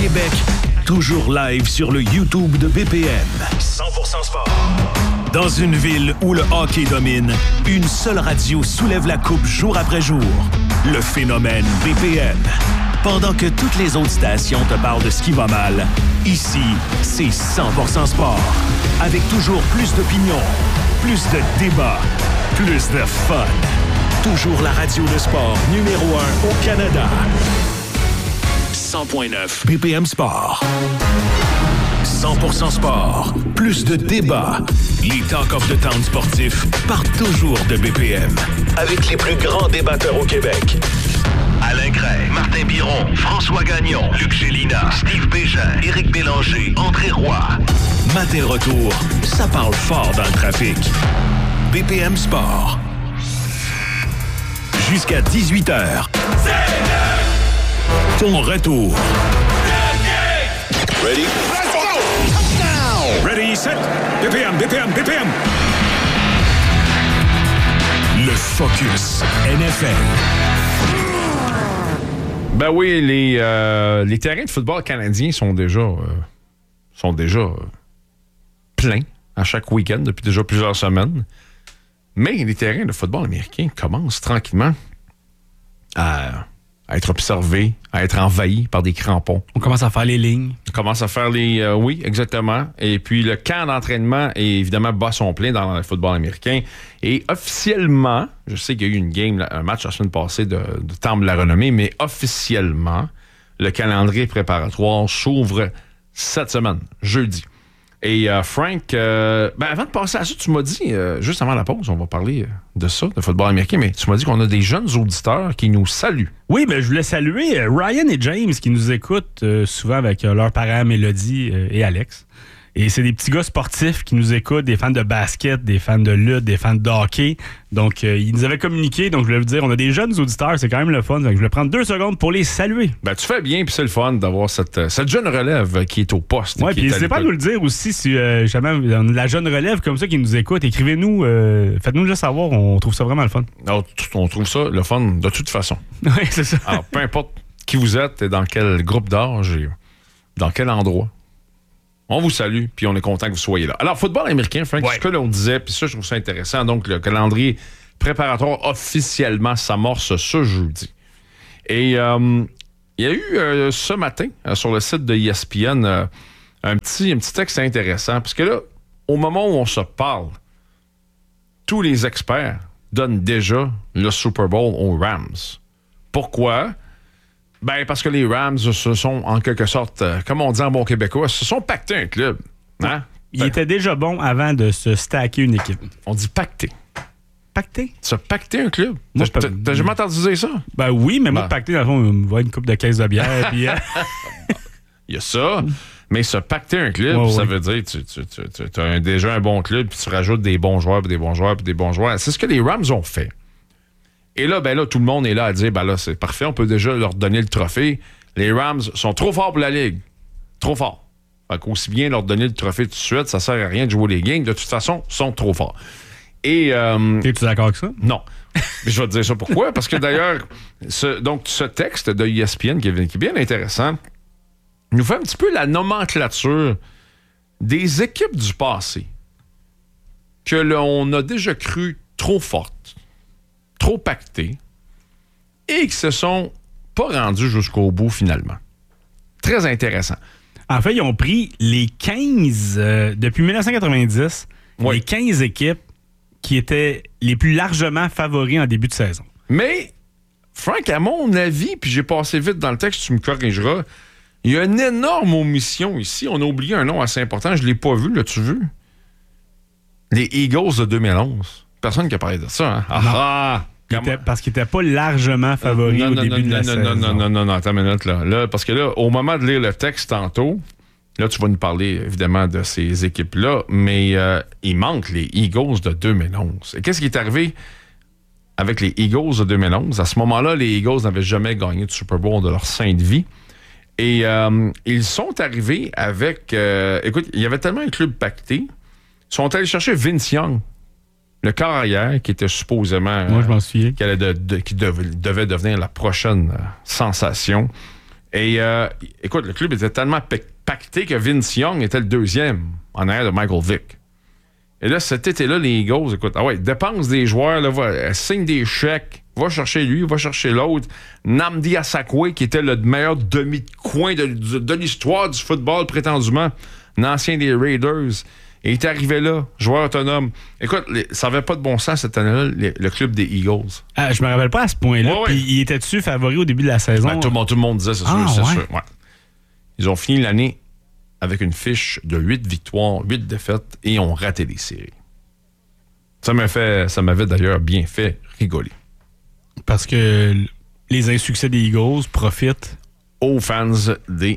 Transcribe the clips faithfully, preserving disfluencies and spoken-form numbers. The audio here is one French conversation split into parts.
Québec, toujours live sur le YouTube de B P M. cent pour cent sport. Dans une ville où le hockey domine, une seule radio soulève la coupe jour après jour. Le phénomène B P M. Pendant que toutes les autres stations te parlent de ce qui va mal, ici, c'est cent pour cent sport. Avec toujours plus d'opinions, plus de débats, plus de fun. Toujours la radio de sport numéro un au Canada. cent point neuf B P M Sport. cent pour cent sport. Plus de débats. Les Talk of the Town sportifs partent toujours de B P M. Avec les plus grands débatteurs au Québec. Alain Gray, Martin Biron, François Gagnon, Luc Gélina, Steve Bégin, Éric Bélanger, André Roy. Matin retour, ça parle fort dans le trafic. B P M Sport. Jusqu'à dix-huit heures. Ton retour. Ready? Let's go! Ready, set, B P M, B P M, B P M. Le Focus N F L. Ben oui, les, euh, les terrains de football canadiens sont déjà, euh, sont déjà euh, pleins à chaque week-end depuis déjà plusieurs semaines. Mais les terrains de football américain commencent tranquillement à, à être observés, à être envahis par des crampons. On commence à faire les lignes. On commence à faire les... Euh, oui, exactement. Et puis, le camp d'entraînement est évidemment bat son plein dans le football américain. Et officiellement, je sais qu'il y a eu une game, un match la semaine passée de, de Temple de la Renommée, mais officiellement, le calendrier préparatoire s'ouvre cette semaine, jeudi. Et euh, Frank, euh, ben avant de passer à ça, tu m'as dit, euh, juste avant la pause, on va parler de ça, de football américain, mais tu m'as dit qu'on a des jeunes auditeurs qui nous saluent. Oui, ben je voulais saluer euh, Ryan et James qui nous écoutent euh, souvent avec euh, leurs parents Mélodie euh, et Alex. Et c'est des petits gars sportifs qui nous écoutent, des fans de basket, des fans de lutte, des fans de hockey. Donc, euh, ils nous avaient communiqué. Donc, je voulais vous dire, on a des jeunes auditeurs, c'est quand même le fun. Donc, je voulais prendre deux secondes pour les saluer. Ben, tu fais bien, puis c'est le fun d'avoir cette, cette jeune relève qui est au poste. Oui, puis n'hésitez pas à nous le dire aussi si euh, jamais on a la jeune relève comme ça qui nous écoute. Écrivez-nous, euh, faites-nous le savoir, on trouve ça vraiment le fun. Alors, on trouve ça le fun de toute façon. Oui, c'est ça. Alors, peu importe qui vous êtes et dans quel groupe d'âge et dans quel endroit. On vous salue, puis on est content que vous soyez là. Alors, football américain, Frank, ouais. Ce que l'on disait, puis ça, je trouve ça intéressant. Donc, le calendrier préparatoire officiellement s'amorce ce jeudi. Et euh, il y a eu euh, ce matin, euh, sur le site de E S P N, euh, un, petit, un petit texte intéressant. Parce que là, au moment où on se parle, tous les experts donnent déjà le Super Bowl aux Rams. Pourquoi? Ben, parce que les Rams se sont, en quelque sorte, euh, comme on dit en bon québécois, se sont pactés un club. Hein? Il était déjà bon avant de se stacker une équipe. On dit pacter. Pacter? Se pacter un club? Moi, t'as, t'as, t'as jamais entendu dire ça? Ben oui, mais moi, ben. pacter, dans le fond, on me voit une coupe de caisse de bière. Puis, euh... il y a ça, mais se pacter un club, oh, ça oui. veut dire tu, tu, tu, tu as déjà un bon club, puis tu rajoutes des bons joueurs, puis des bons joueurs, puis des bons joueurs. C'est ce que les Rams ont fait. Et là, ben là, tout le monde est là à dire, ben là, c'est parfait, on peut déjà leur donner le trophée. Les Rams sont trop forts pour la Ligue. Trop forts. Fait qu'aussi bien leur donner le trophée tout de suite, ça sert à rien de jouer les games. De toute façon, ils sont trop forts. Et... Euh, Es-tu d'accord avec ça? Non. Mais je vais te dire ça pourquoi. Parce que d'ailleurs, ce, donc, ce texte de E S P N, qui est, qui est bien intéressant, nous fait un petit peu la nomenclature des équipes du passé que l'on a déjà cru trop fortes, trop pactés, et qui se sont pas rendus jusqu'au bout finalement. Très intéressant. En fait, ils ont pris les quinze, euh, depuis dix-neuf cent quatre-vingt-dix, oui. les quinze équipes qui étaient les plus largement favoris en début de saison. Mais, Frank, à mon avis, puis j'ai passé vite dans le texte, tu me corrigeras, il y a une énorme omission ici. On a oublié un nom assez important, je ne l'ai pas vu, l'as-tu vu? Les Eagles de deux mille onze. Personne qui a parlé de ça, hein? Ah, ah! Était, parce qu'ils n'étaient pas largement favoris non, au non, début non, de la non, saison. Non, non, non, non, non, attends une minute, là. là. Parce que là, au moment de lire le texte tantôt, là, tu vas nous parler, évidemment, de ces équipes-là, mais euh, il manque les Eagles de deux mille onze. Et qu'est-ce qui est arrivé avec les Eagles de deux mille onze? À ce moment-là, les Eagles n'avaient jamais gagné de Super Bowl de leur sainte vie. Et euh, ils sont arrivés avec... Euh, écoute, il y avait tellement un club pacté, ils sont allés chercher Vince Young, le corps arrière, qui était supposément... Moi, je m'en souviens. Qui, allait de, de, qui dev, devait devenir la prochaine euh, sensation. Et euh, écoute, le club était tellement pacté que Vince Young était le deuxième en arrière de Michael Vick. Et là, cet été-là, les Eagles, écoute, ah ouais, dépense des joueurs, là, va, signe des chèques, va chercher lui, va chercher l'autre. Nnamdi Asakwe, qui était le meilleur demi de coin de, de, de l'histoire du football, prétendument, un ancien des Raiders. Et il est arrivé là, joueur autonome. Écoute, les, ça n'avait pas de bon sens cette année-là, les, le club des Eagles. Ah, je me rappelle pas à ce point-là. Ouais, Puis ouais. il était-tu favori au début de la saison? Ben, tout, le monde, tout le monde disait, c'est sûr, Ah, c'est ouais. sûr. Ouais. Ils ont fini l'année avec une fiche de huit victoires, huit défaites et ont raté les séries. Ça m'a fait, ça m'avait d'ailleurs bien fait rigoler. Parce que les insuccès des Eagles profitent aux fans des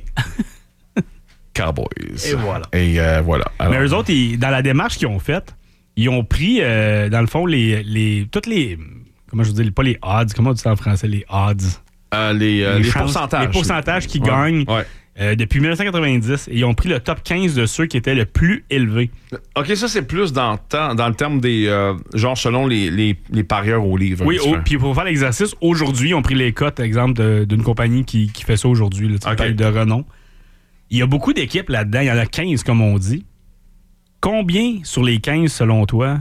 Cowboys. Et voilà. Et euh, voilà. Alors, mais eux autres, ils, dans la démarche qu'ils ont faite, ils ont pris, euh, dans le fond, les, les toutes les... Comment je veux dire? Pas les odds. Comment on dit ça en français? Les odds. Euh, les, euh, les, les chances, pourcentages. Les pourcentages qui ouais. gagnent Ouais. Euh, depuis dix-neuf cent quatre-vingt-dix. Et ils ont pris le top quinze de ceux qui étaient le plus élevés. OK, ça, c'est plus dans le, temps, dans le terme des... Euh, genre selon les, les, les parieurs au livre. Oui, oh, puis pour faire l'exercice, aujourd'hui, ils ont pris les cotes, exemple, de, d'une compagnie qui, qui fait ça aujourd'hui, là, okay. de renom. Il y a beaucoup d'équipes là-dedans. Il y en a quinze, comme on dit. Combien sur les quinze, selon toi,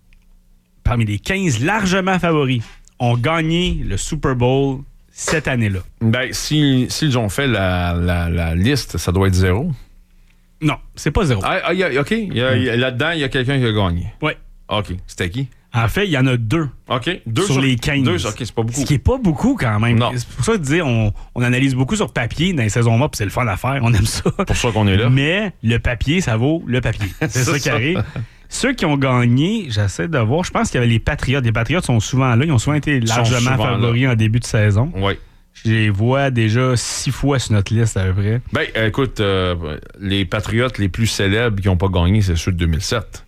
parmi les quinze largement favoris, ont gagné le Super Bowl cette année-là? Ben, si, s'ils ont fait la, la, la liste, ça doit être zéro. Non, c'est pas zéro. Ah, ah y a, OK. Y a, y a, là-dedans, il y a quelqu'un qui a gagné. Oui. OK. C'était qui? En fait, il y en a deux. OK. Deux sur, sur les quinze. Deux, OK, c'est pas beaucoup. Ce qui est pas beaucoup quand même. Non. C'est pour ça que je disais, on, on analyse beaucoup sur papier dans les saisons mortes, puis c'est le fun à faire. On aime ça. Pour ça qu'on est là. Mais le papier, ça vaut le papier. C'est, c'est ça qui arrive. Ceux qui ont gagné, j'essaie de voir, je pense qu'il y avait les Patriots. Les Patriots sont souvent là. Ils ont souvent été largement souvent favoris là. En début de saison. Oui. Je les vois déjà six fois sur notre liste à peu près. Ben, écoute, euh, les Patriotes les plus célèbres qui n'ont pas gagné, c'est ceux de deux mille sept.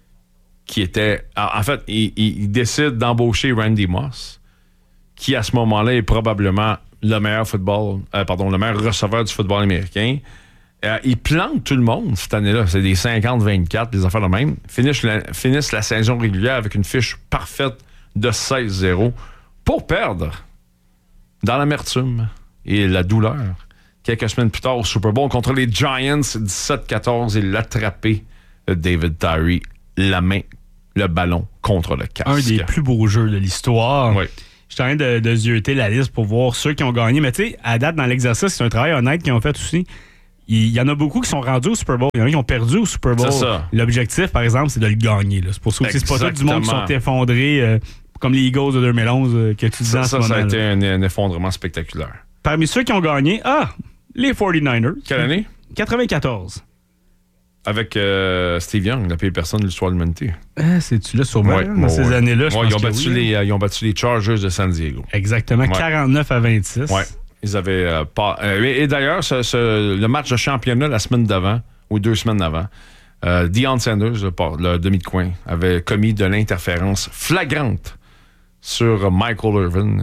Qui étaient... En fait, ils, ils décident d'embaucher Randy Moss, qui à ce moment-là est probablement le meilleur football, euh, pardon, le meilleur receveur du football américain. Euh, ils plantent tout le monde cette année-là. C'est des cinquante vingt-quatre, des affaires de même. Finissent la, finissent la saison régulière avec une fiche parfaite de seize zéro pour perdre dans l'amertume et la douleur. Quelques semaines plus tard au Super Bowl contre les Giants, dix-sept quatorze, et l'attrapé de David Tyree, la main, le ballon contre le casque. Un des plus beaux jeux de l'histoire. Oui. Je suis en train de, de zioter la liste pour voir ceux qui ont gagné. Mais tu sais, à date, dans l'exercice, c'est un travail honnête qu'ils ont fait aussi. Il y en a beaucoup qui sont rendus au Super Bowl. Il y en a qui ont perdu au Super Bowl. C'est ça. L'objectif, par exemple, c'est de le gagner. Là. C'est pour ça que c'est pas tout du monde qui sont effondrés, euh, comme les Eagles de deux mille onze euh, que tu disais en ce moment. Ça, ça a été un, un effondrement spectaculaire. Parmi ceux qui ont gagné, ah, les forty-niners. Quelle année? quatre-vingt-quatorze. Avec euh, Steve Young, la pire personne de l'histoire de l'humanité. Ah, c'est-tu là sûrement, ouais, dans bon, ces ouais. années-là? Je ouais, pense ils, ont que battu oui, les, euh, ils ont battu les Chargers de San Diego. Exactement, ouais. quarante-neuf à vingt-six. Ouais. Ils avaient euh, pas. Euh, et, et d'ailleurs, ce, ce, le match de championnat la semaine d'avant, ou deux semaines d'avant, euh, Deion Sanders, le, le demi de coin, avait commis de l'interférence flagrante sur Michael Irvin.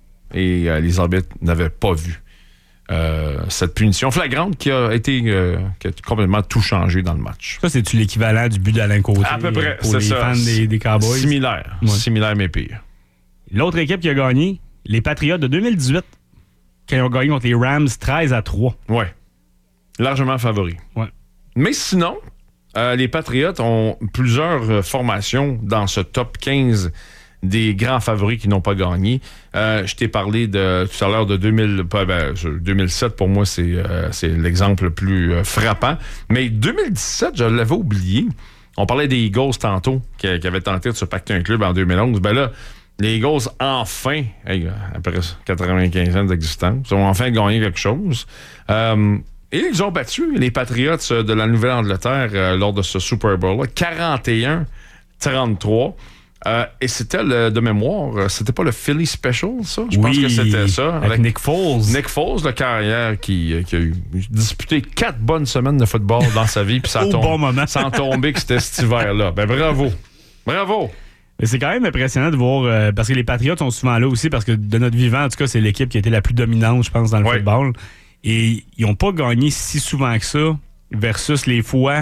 Et euh, les arbitres n'avaient pas vu euh, cette punition flagrante qui a été euh, qui a complètement tout changé dans le match. Ça, c'est-tu l'équivalent du but d'Alain Côté? À peu près, pour c'est les ça. fans des, des Cowboys? Similaire. Ouais. Similaire, mais pire. L'autre équipe qui a gagné, les Patriots de deux mille dix-huit, quand ils ont gagné contre les Rams treize à trois. Oui. Largement favoris. Ouais. Mais sinon, euh, les Patriots ont plusieurs euh, formations dans ce top quinze des grands favoris qui n'ont pas gagné. Euh, je t'ai parlé de, tout à l'heure de deux mille, ben, deux mille sept, pour moi, c'est, euh, c'est l'exemple le plus euh, frappant. Mais deux mille dix-sept, je l'avais oublié. On parlait des Eagles tantôt, qui, qui avaient tenté de se pacter un club en deux mille onze. Ben là, les Eagles, enfin, hey, après quatre-vingt-quinze ans d'existence, ont enfin gagné quelque chose. Euh, et ils ont battu les Patriots de la Nouvelle-Angleterre euh, lors de ce Super Bowl-là, quarante et un trente-trois. Euh, et c'était le, de mémoire, c'était pas le Philly Special, ça? Je oui, pense que c'était ça. Avec, avec Nick Foles. Nick Foles, le carrière, qui, qui a eu disputé quatre bonnes semaines de football dans sa vie, puis ça Au tombe, bon moment. sans tomber que c'était cet hiver-là. Ben bravo! Bravo! Mais c'est quand même impressionnant de voir, euh, parce que les Patriots sont souvent là aussi, parce que de notre vivant, en tout cas, c'est l'équipe qui a été la plus dominante, je pense, dans le ouais. football. Et ils n'ont pas gagné si souvent que ça, versus les fois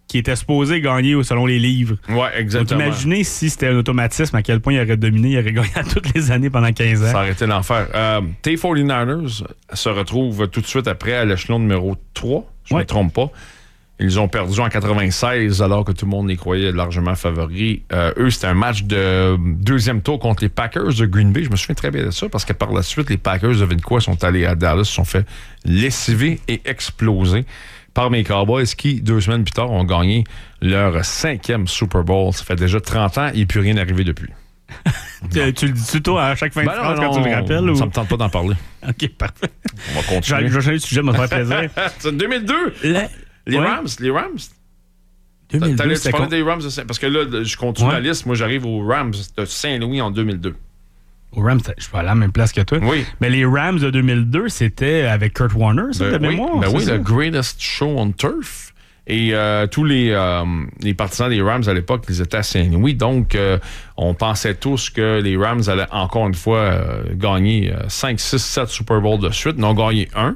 qui était supposé gagner selon les livres. Ouais, exactement. Donc, imaginez si c'était un automatisme, à quel point il aurait dominé, il aurait gagné à toutes les années pendant quinze ans. Ça aurait été l'enfer. Euh, tes forty-niners se retrouvent tout de suite après à l'échelon numéro trois, je ne ouais. me trompe pas. Ils ont perdu en quatre-vingt-seize alors que tout le monde les croyait largement favoris. Euh, eux, c'était un match de deuxième tour contre les Packers de Green Bay. Je me souviens très bien de ça parce que par la suite, les Packers, devinez quoi, sont allés à Dallas, se sont fait lessiver et exploser par mes Cowboys qui, deux semaines plus tard, ont gagné leur cinquième Super Bowl. Ça fait déjà trente ans et il n'est plus rien arrivé depuis. tu, tu le dis-tu toi à chaque fin ben de non, phrase non, quand tu le rappelles? Ça ou... me tente pas d'en parler. OK, parfait. On va continuer. Je vais changer le sujet, me faire plaisir. C'est deux mille deux. La... Les ouais. Rams, les Rams. deux mille deux, T'allais, c'était tu parlais con... des Rams de Saint... Parce que là, je continue ouais. la liste. Moi, j'arrive aux Rams de Saint-Louis en deux mille deux. Aux Rams, je suis pas à la même place que toi. Oui. Mais les Rams de deux mille deux, c'était avec Kurt Warner, ça, ben, de oui. mémoire? Ben oui, ça? le greatest show on turf. Et euh, tous les, euh, les partisans des Rams à l'époque, ils étaient à Saint-Louis. Donc, euh, on pensait tous que les Rams allaient encore une fois euh, gagner euh, cinq, six, sept Super Bowls de suite. Ils en ont gagné un.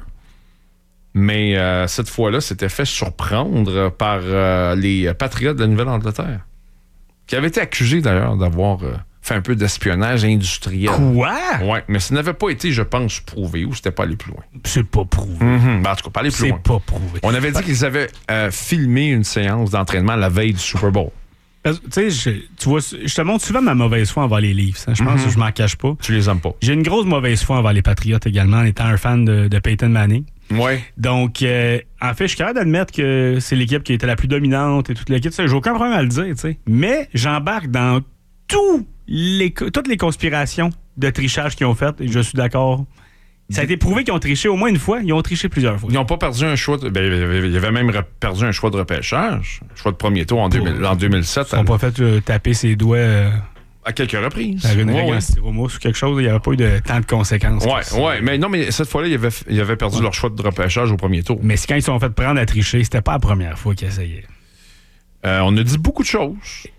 Mais euh, cette fois-là, c'était fait surprendre par euh, les Patriotes de la Nouvelle-Angleterre, qui avaient été accusés d'ailleurs d'avoir euh, fait un peu d'espionnage industriel. Quoi? Oui, mais ça n'avait pas été, je pense, prouvé ou c'était pas allé plus loin. C'est pas prouvé. Mm-hmm. Ben, en tout cas, pas aller plus C'est loin. pas prouvé. On avait dit qu'ils avaient euh, filmé une séance d'entraînement la veille du Super Bowl. Tu sais, je, tu vois, je te montre souvent ma mauvaise foi envers les Leafs. Hein. Je pense mm-hmm. que je m'en cache pas. Tu les aimes pas. J'ai une grosse mauvaise foi envers les Patriotes également, en étant un fan de, de Peyton Manning. Ouais. Donc, euh, en fait, je suis capable d'admettre que c'est l'équipe qui était la plus dominante et toute l'équipe. J'ai aucun problème à le dire, tu sais. Mais j'embarque dans tous les, toutes les conspirations de trichage qu'ils ont faites et je suis d'accord. Ça a été prouvé qu'ils ont triché au moins une fois. Ils ont triché plusieurs fois. Ils n'ont pas perdu un choix. De, ben, ils avaient même perdu un choix de repêchage. Un choix de premier tour en, deux mille, en deux mille sept. Ils n'ont pas fait euh, taper ses doigts. Euh, à quelques reprises. À une ouais, règle ouais. en styromousse ou quelque chose. Il n'y avait pas eu de tant de conséquences. Oui, ouais, mais non, mais cette fois-là, ils avaient, ils avaient perdu ouais. leur choix de repêchage au premier tour. Mais quand ils se sont fait prendre à tricher, c'était pas la première fois qu'ils essayaient. Euh, on a dit beaucoup de choses.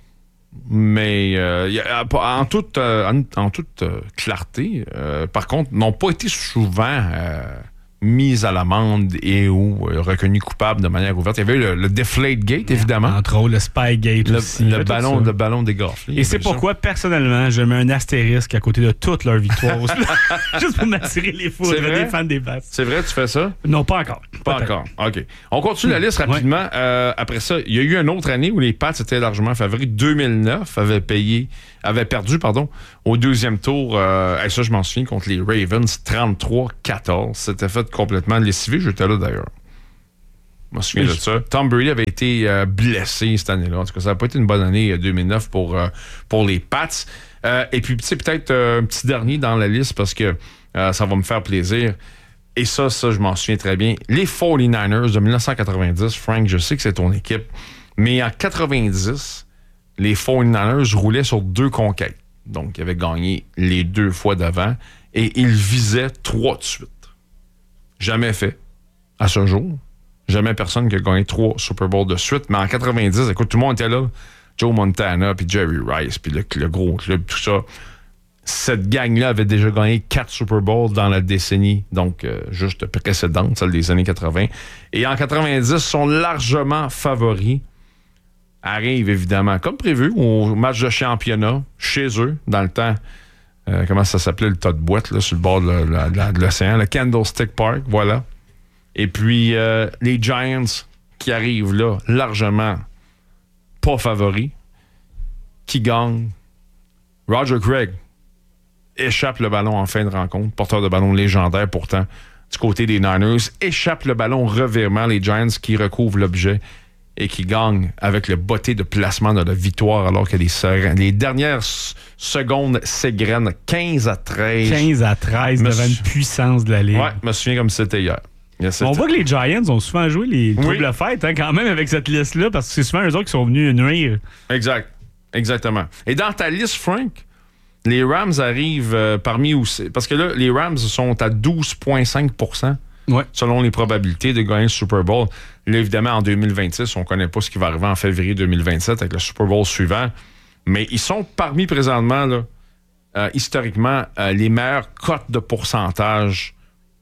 Mais euh, y a, en toute, euh, en, en toute euh, clarté, euh, par contre, n'ont pas été souvent euh, mis à l'amende et ou euh, reconnus coupables de manière ouverte. Il y avait eu le, le Deflategate, évidemment. Entre autres, le Spygate le, aussi. Le ballon, le ballon dégonflé. Et c'est pourquoi, ça. personnellement, je mets un astérisque à côté de toutes leurs victoires. Juste pour m'attirer les foudres des fans des Pats. C'est vrai, tu fais ça? Non, pas encore. Pas encore. OK. On continue la liste rapidement. Ouais. Euh, après ça, il y a eu une autre année où les Pats étaient largement favoris. deux mille neuf avaient payé, avaient perdu, pardon, au deuxième tour. Euh, et ça, je m'en souviens, contre les Ravens, trente-trois quatorze. C'était fait complètement lessivé. J'étais là, d'ailleurs. Je me souviens oui. de ça. Tom Brady avait été euh, blessé cette année-là. En tout cas, ça n'a pas été une bonne année euh, deux mille neuf pour, euh, pour les Pats. Euh, et puis, tu sais, peut-être euh, un petit dernier dans la liste parce que euh, ça va me faire plaisir. Et ça, ça, je m'en souviens très bien. Les forty-niners de dix-neuf cent quatre-vingt-dix, Frank, je sais que c'est ton équipe, mais en quatre-vingt-dix, les forty-niners roulaient sur deux conquêtes. Donc, ils avaient gagné les deux fois d'avant et ils visaient trois de suite. Jamais fait à ce jour. Jamais personne qui a gagné trois Super Bowls de suite. Mais en quatre-vingt-dix, écoute, tout le monde était là. Joe Montana, puis Jerry Rice, puis le, le gros club, tout ça. Cette gang-là avait déjà gagné quatre Super Bowls dans la décennie, donc euh, juste précédente, celle des années quatre-vingts. Et en quatre-vingt-dix, sont largement favoris. Arrivent évidemment, comme prévu, au match de championnat, chez eux, dans le temps, euh, comment ça s'appelait, le tas de boîtes, là, sur le bord de, la, de, la, de l'océan, le Candlestick Park, voilà. Et puis, euh, les Giants qui arrivent là, largement pas favoris, qui gagnent. Roger Craig échappe le ballon en fin de rencontre, porteur de ballon légendaire pourtant, du côté des Niners, échappe le ballon revirement, les Giants qui recouvrent l'objet et qui gagnent avec le botté de placement de la victoire alors que les, les dernières secondes s'égrènent quinze à treize. quinze à treize devant une puissance de la Ligue. Ouais, je me souviens comme c'était hier. Yes, on voit que les Giants ont souvent joué les doubles oui. fêtes hein, quand même avec cette liste-là parce que c'est souvent eux autres qui sont venus nuire. Exact. Exactement. Et dans ta liste, Frank, les Rams arrivent euh, parmi où c'est. Parce que là, les Rams sont à douze virgule cinq pour cent ouais. selon les probabilités de gagner le Super Bowl. Là, évidemment, en deux mille vingt-six, on ne connaît pas ce qui va arriver en février deux mille vingt-sept avec le Super Bowl suivant. Mais ils sont parmi présentement, là, euh, historiquement, euh, les meilleures cotes de pourcentage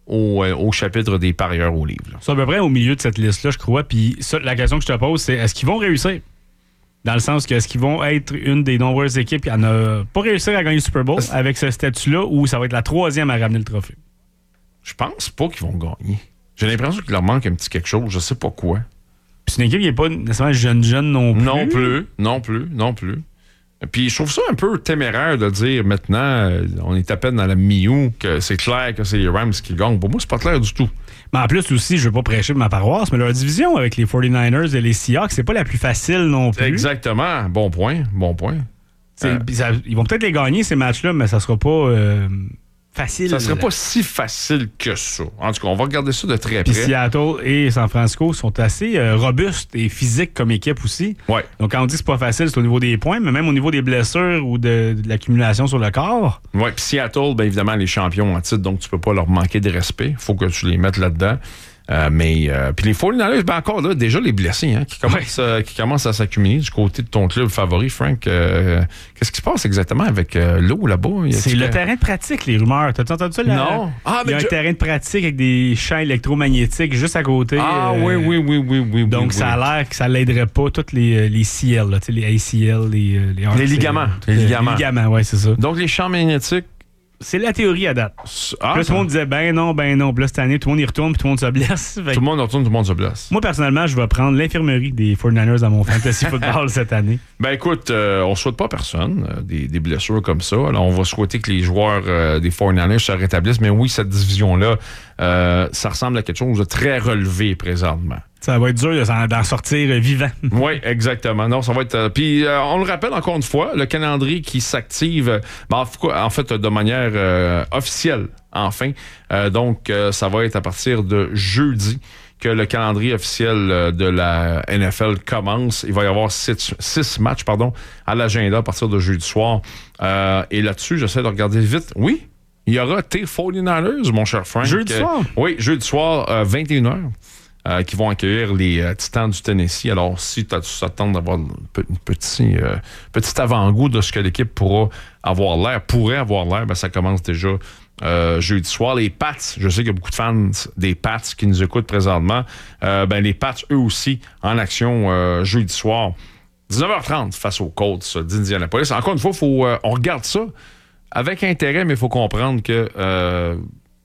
au, au chapitre des parieurs au livre. C'est à peu près au milieu de cette liste-là, je crois. Puis ça, la question que je te pose, c'est est-ce qu'ils vont réussir? Dans le sens que est-ce qu'ils vont être une des nombreuses équipes à ne pas réussir à gagner le Super Bowl avec ce statut-là ou ça va être la troisième à ramener le trophée? Je pense pas qu'ils vont gagner. J'ai l'impression qu'il leur manque un petit quelque chose, je sais pas quoi. Puis c'est une équipe qui n'est pas nécessairement jeune-jeune non plus. Non plus, non plus, non plus. Puis je trouve ça un peu téméraire de dire maintenant, euh, on est à peine dans la mi-août, que c'est clair que c'est les Rams qui gagnent. Pour moi, c'est pas clair du tout. Mais en plus aussi, je veux pas prêcher de ma paroisse, mais leur division avec les forty-niners et les Seahawks, c'est pas la plus facile non plus. Exactement. Bon point, bon point. Euh, ça, ils vont peut-être les gagner, ces matchs-là, mais ça sera pas euh, facile. Ça serait pas si facile que ça. En tout cas, on va regarder ça de très près. Puis Seattle et San Francisco sont assez euh, robustes et physiques comme équipe aussi. Ouais. Donc quand on dit que c'est pas facile, c'est au niveau des points, mais même au niveau des blessures ou de, de l'accumulation sur le corps. Oui, puis Seattle, bien évidemment, les champions en titre, donc tu peux pas leur manquer de respect. Faut que tu les mettes là-dedans. Euh, mais euh, puis les forty-niners, ben encore là, déjà les blessés hein, qui, commencent, ouais. euh, qui commencent à s'accumuler du côté de ton club favori, Frank. Euh, qu'est-ce qui se passe exactement avec euh, l'eau là-bas? C'est le terrain de pratique, les rumeurs. T'as-tu entendu ça? Là? Non. Ah, Il y a je... un terrain de pratique avec des champs électromagnétiques juste à côté. Ah euh, oui, oui, oui, oui, oui. Donc oui, ça oui. a l'air que ça l'aiderait pas toutes les, les C L, là, les A C L, les Les, les ligaments. Les, les ligaments. Les ligaments, oui, c'est ça. Donc les champs magnétiques. C'est la théorie à date. Ah, puis là, tout le monde disait ben non, ben non. Puis là, cette année, tout le monde y retourne puis tout le monde se blesse. Tout le monde retourne, tout le monde se blesse. Moi, personnellement, je vais prendre l'infirmerie des forty-niners dans mon fantasy football cette année. Ben écoute, euh, on ne souhaite pas à personne euh, des, des blessures comme ça. Alors, on va souhaiter que les joueurs euh, des forty-niners se rétablissent. Mais oui, cette division-là, euh, ça ressemble à quelque chose de très relevé présentement. Ça va être dur d'en sortir vivant. Oui, exactement. Non, ça va être. Euh, Puis, euh, on le rappelle encore une fois, le calendrier qui s'active, ben, en fait, de manière euh, officielle, enfin. Euh, donc, euh, ça va être à partir de jeudi que le calendrier officiel euh, de la N F L commence. Il va y avoir six, six matchs, pardon, à l'agenda à partir de jeudi soir. Euh, et là-dessus, j'essaie de regarder vite. Oui, il y aura tes forty-niners, mon cher Frank. Jeudi soir? Euh, oui, jeudi soir, euh, vingt et une heures. Euh, qui vont accueillir les euh, Titans du Tennessee. Alors, si tu t'attends d'avoir un petit, euh, petit avant-goût de ce que l'équipe pourra avoir l'air, pourrait avoir l'air, ben, ça commence déjà euh, jeudi soir. Les Pats, je sais qu'il y a beaucoup de fans des Pats qui nous écoutent présentement. Euh, ben, les Pats, eux aussi, en action euh, jeudi soir. dix-neuf heures trente face aux Colts d'Indianapolis. Encore une fois, faut, euh, on regarde ça avec intérêt, mais il faut comprendre que... Euh,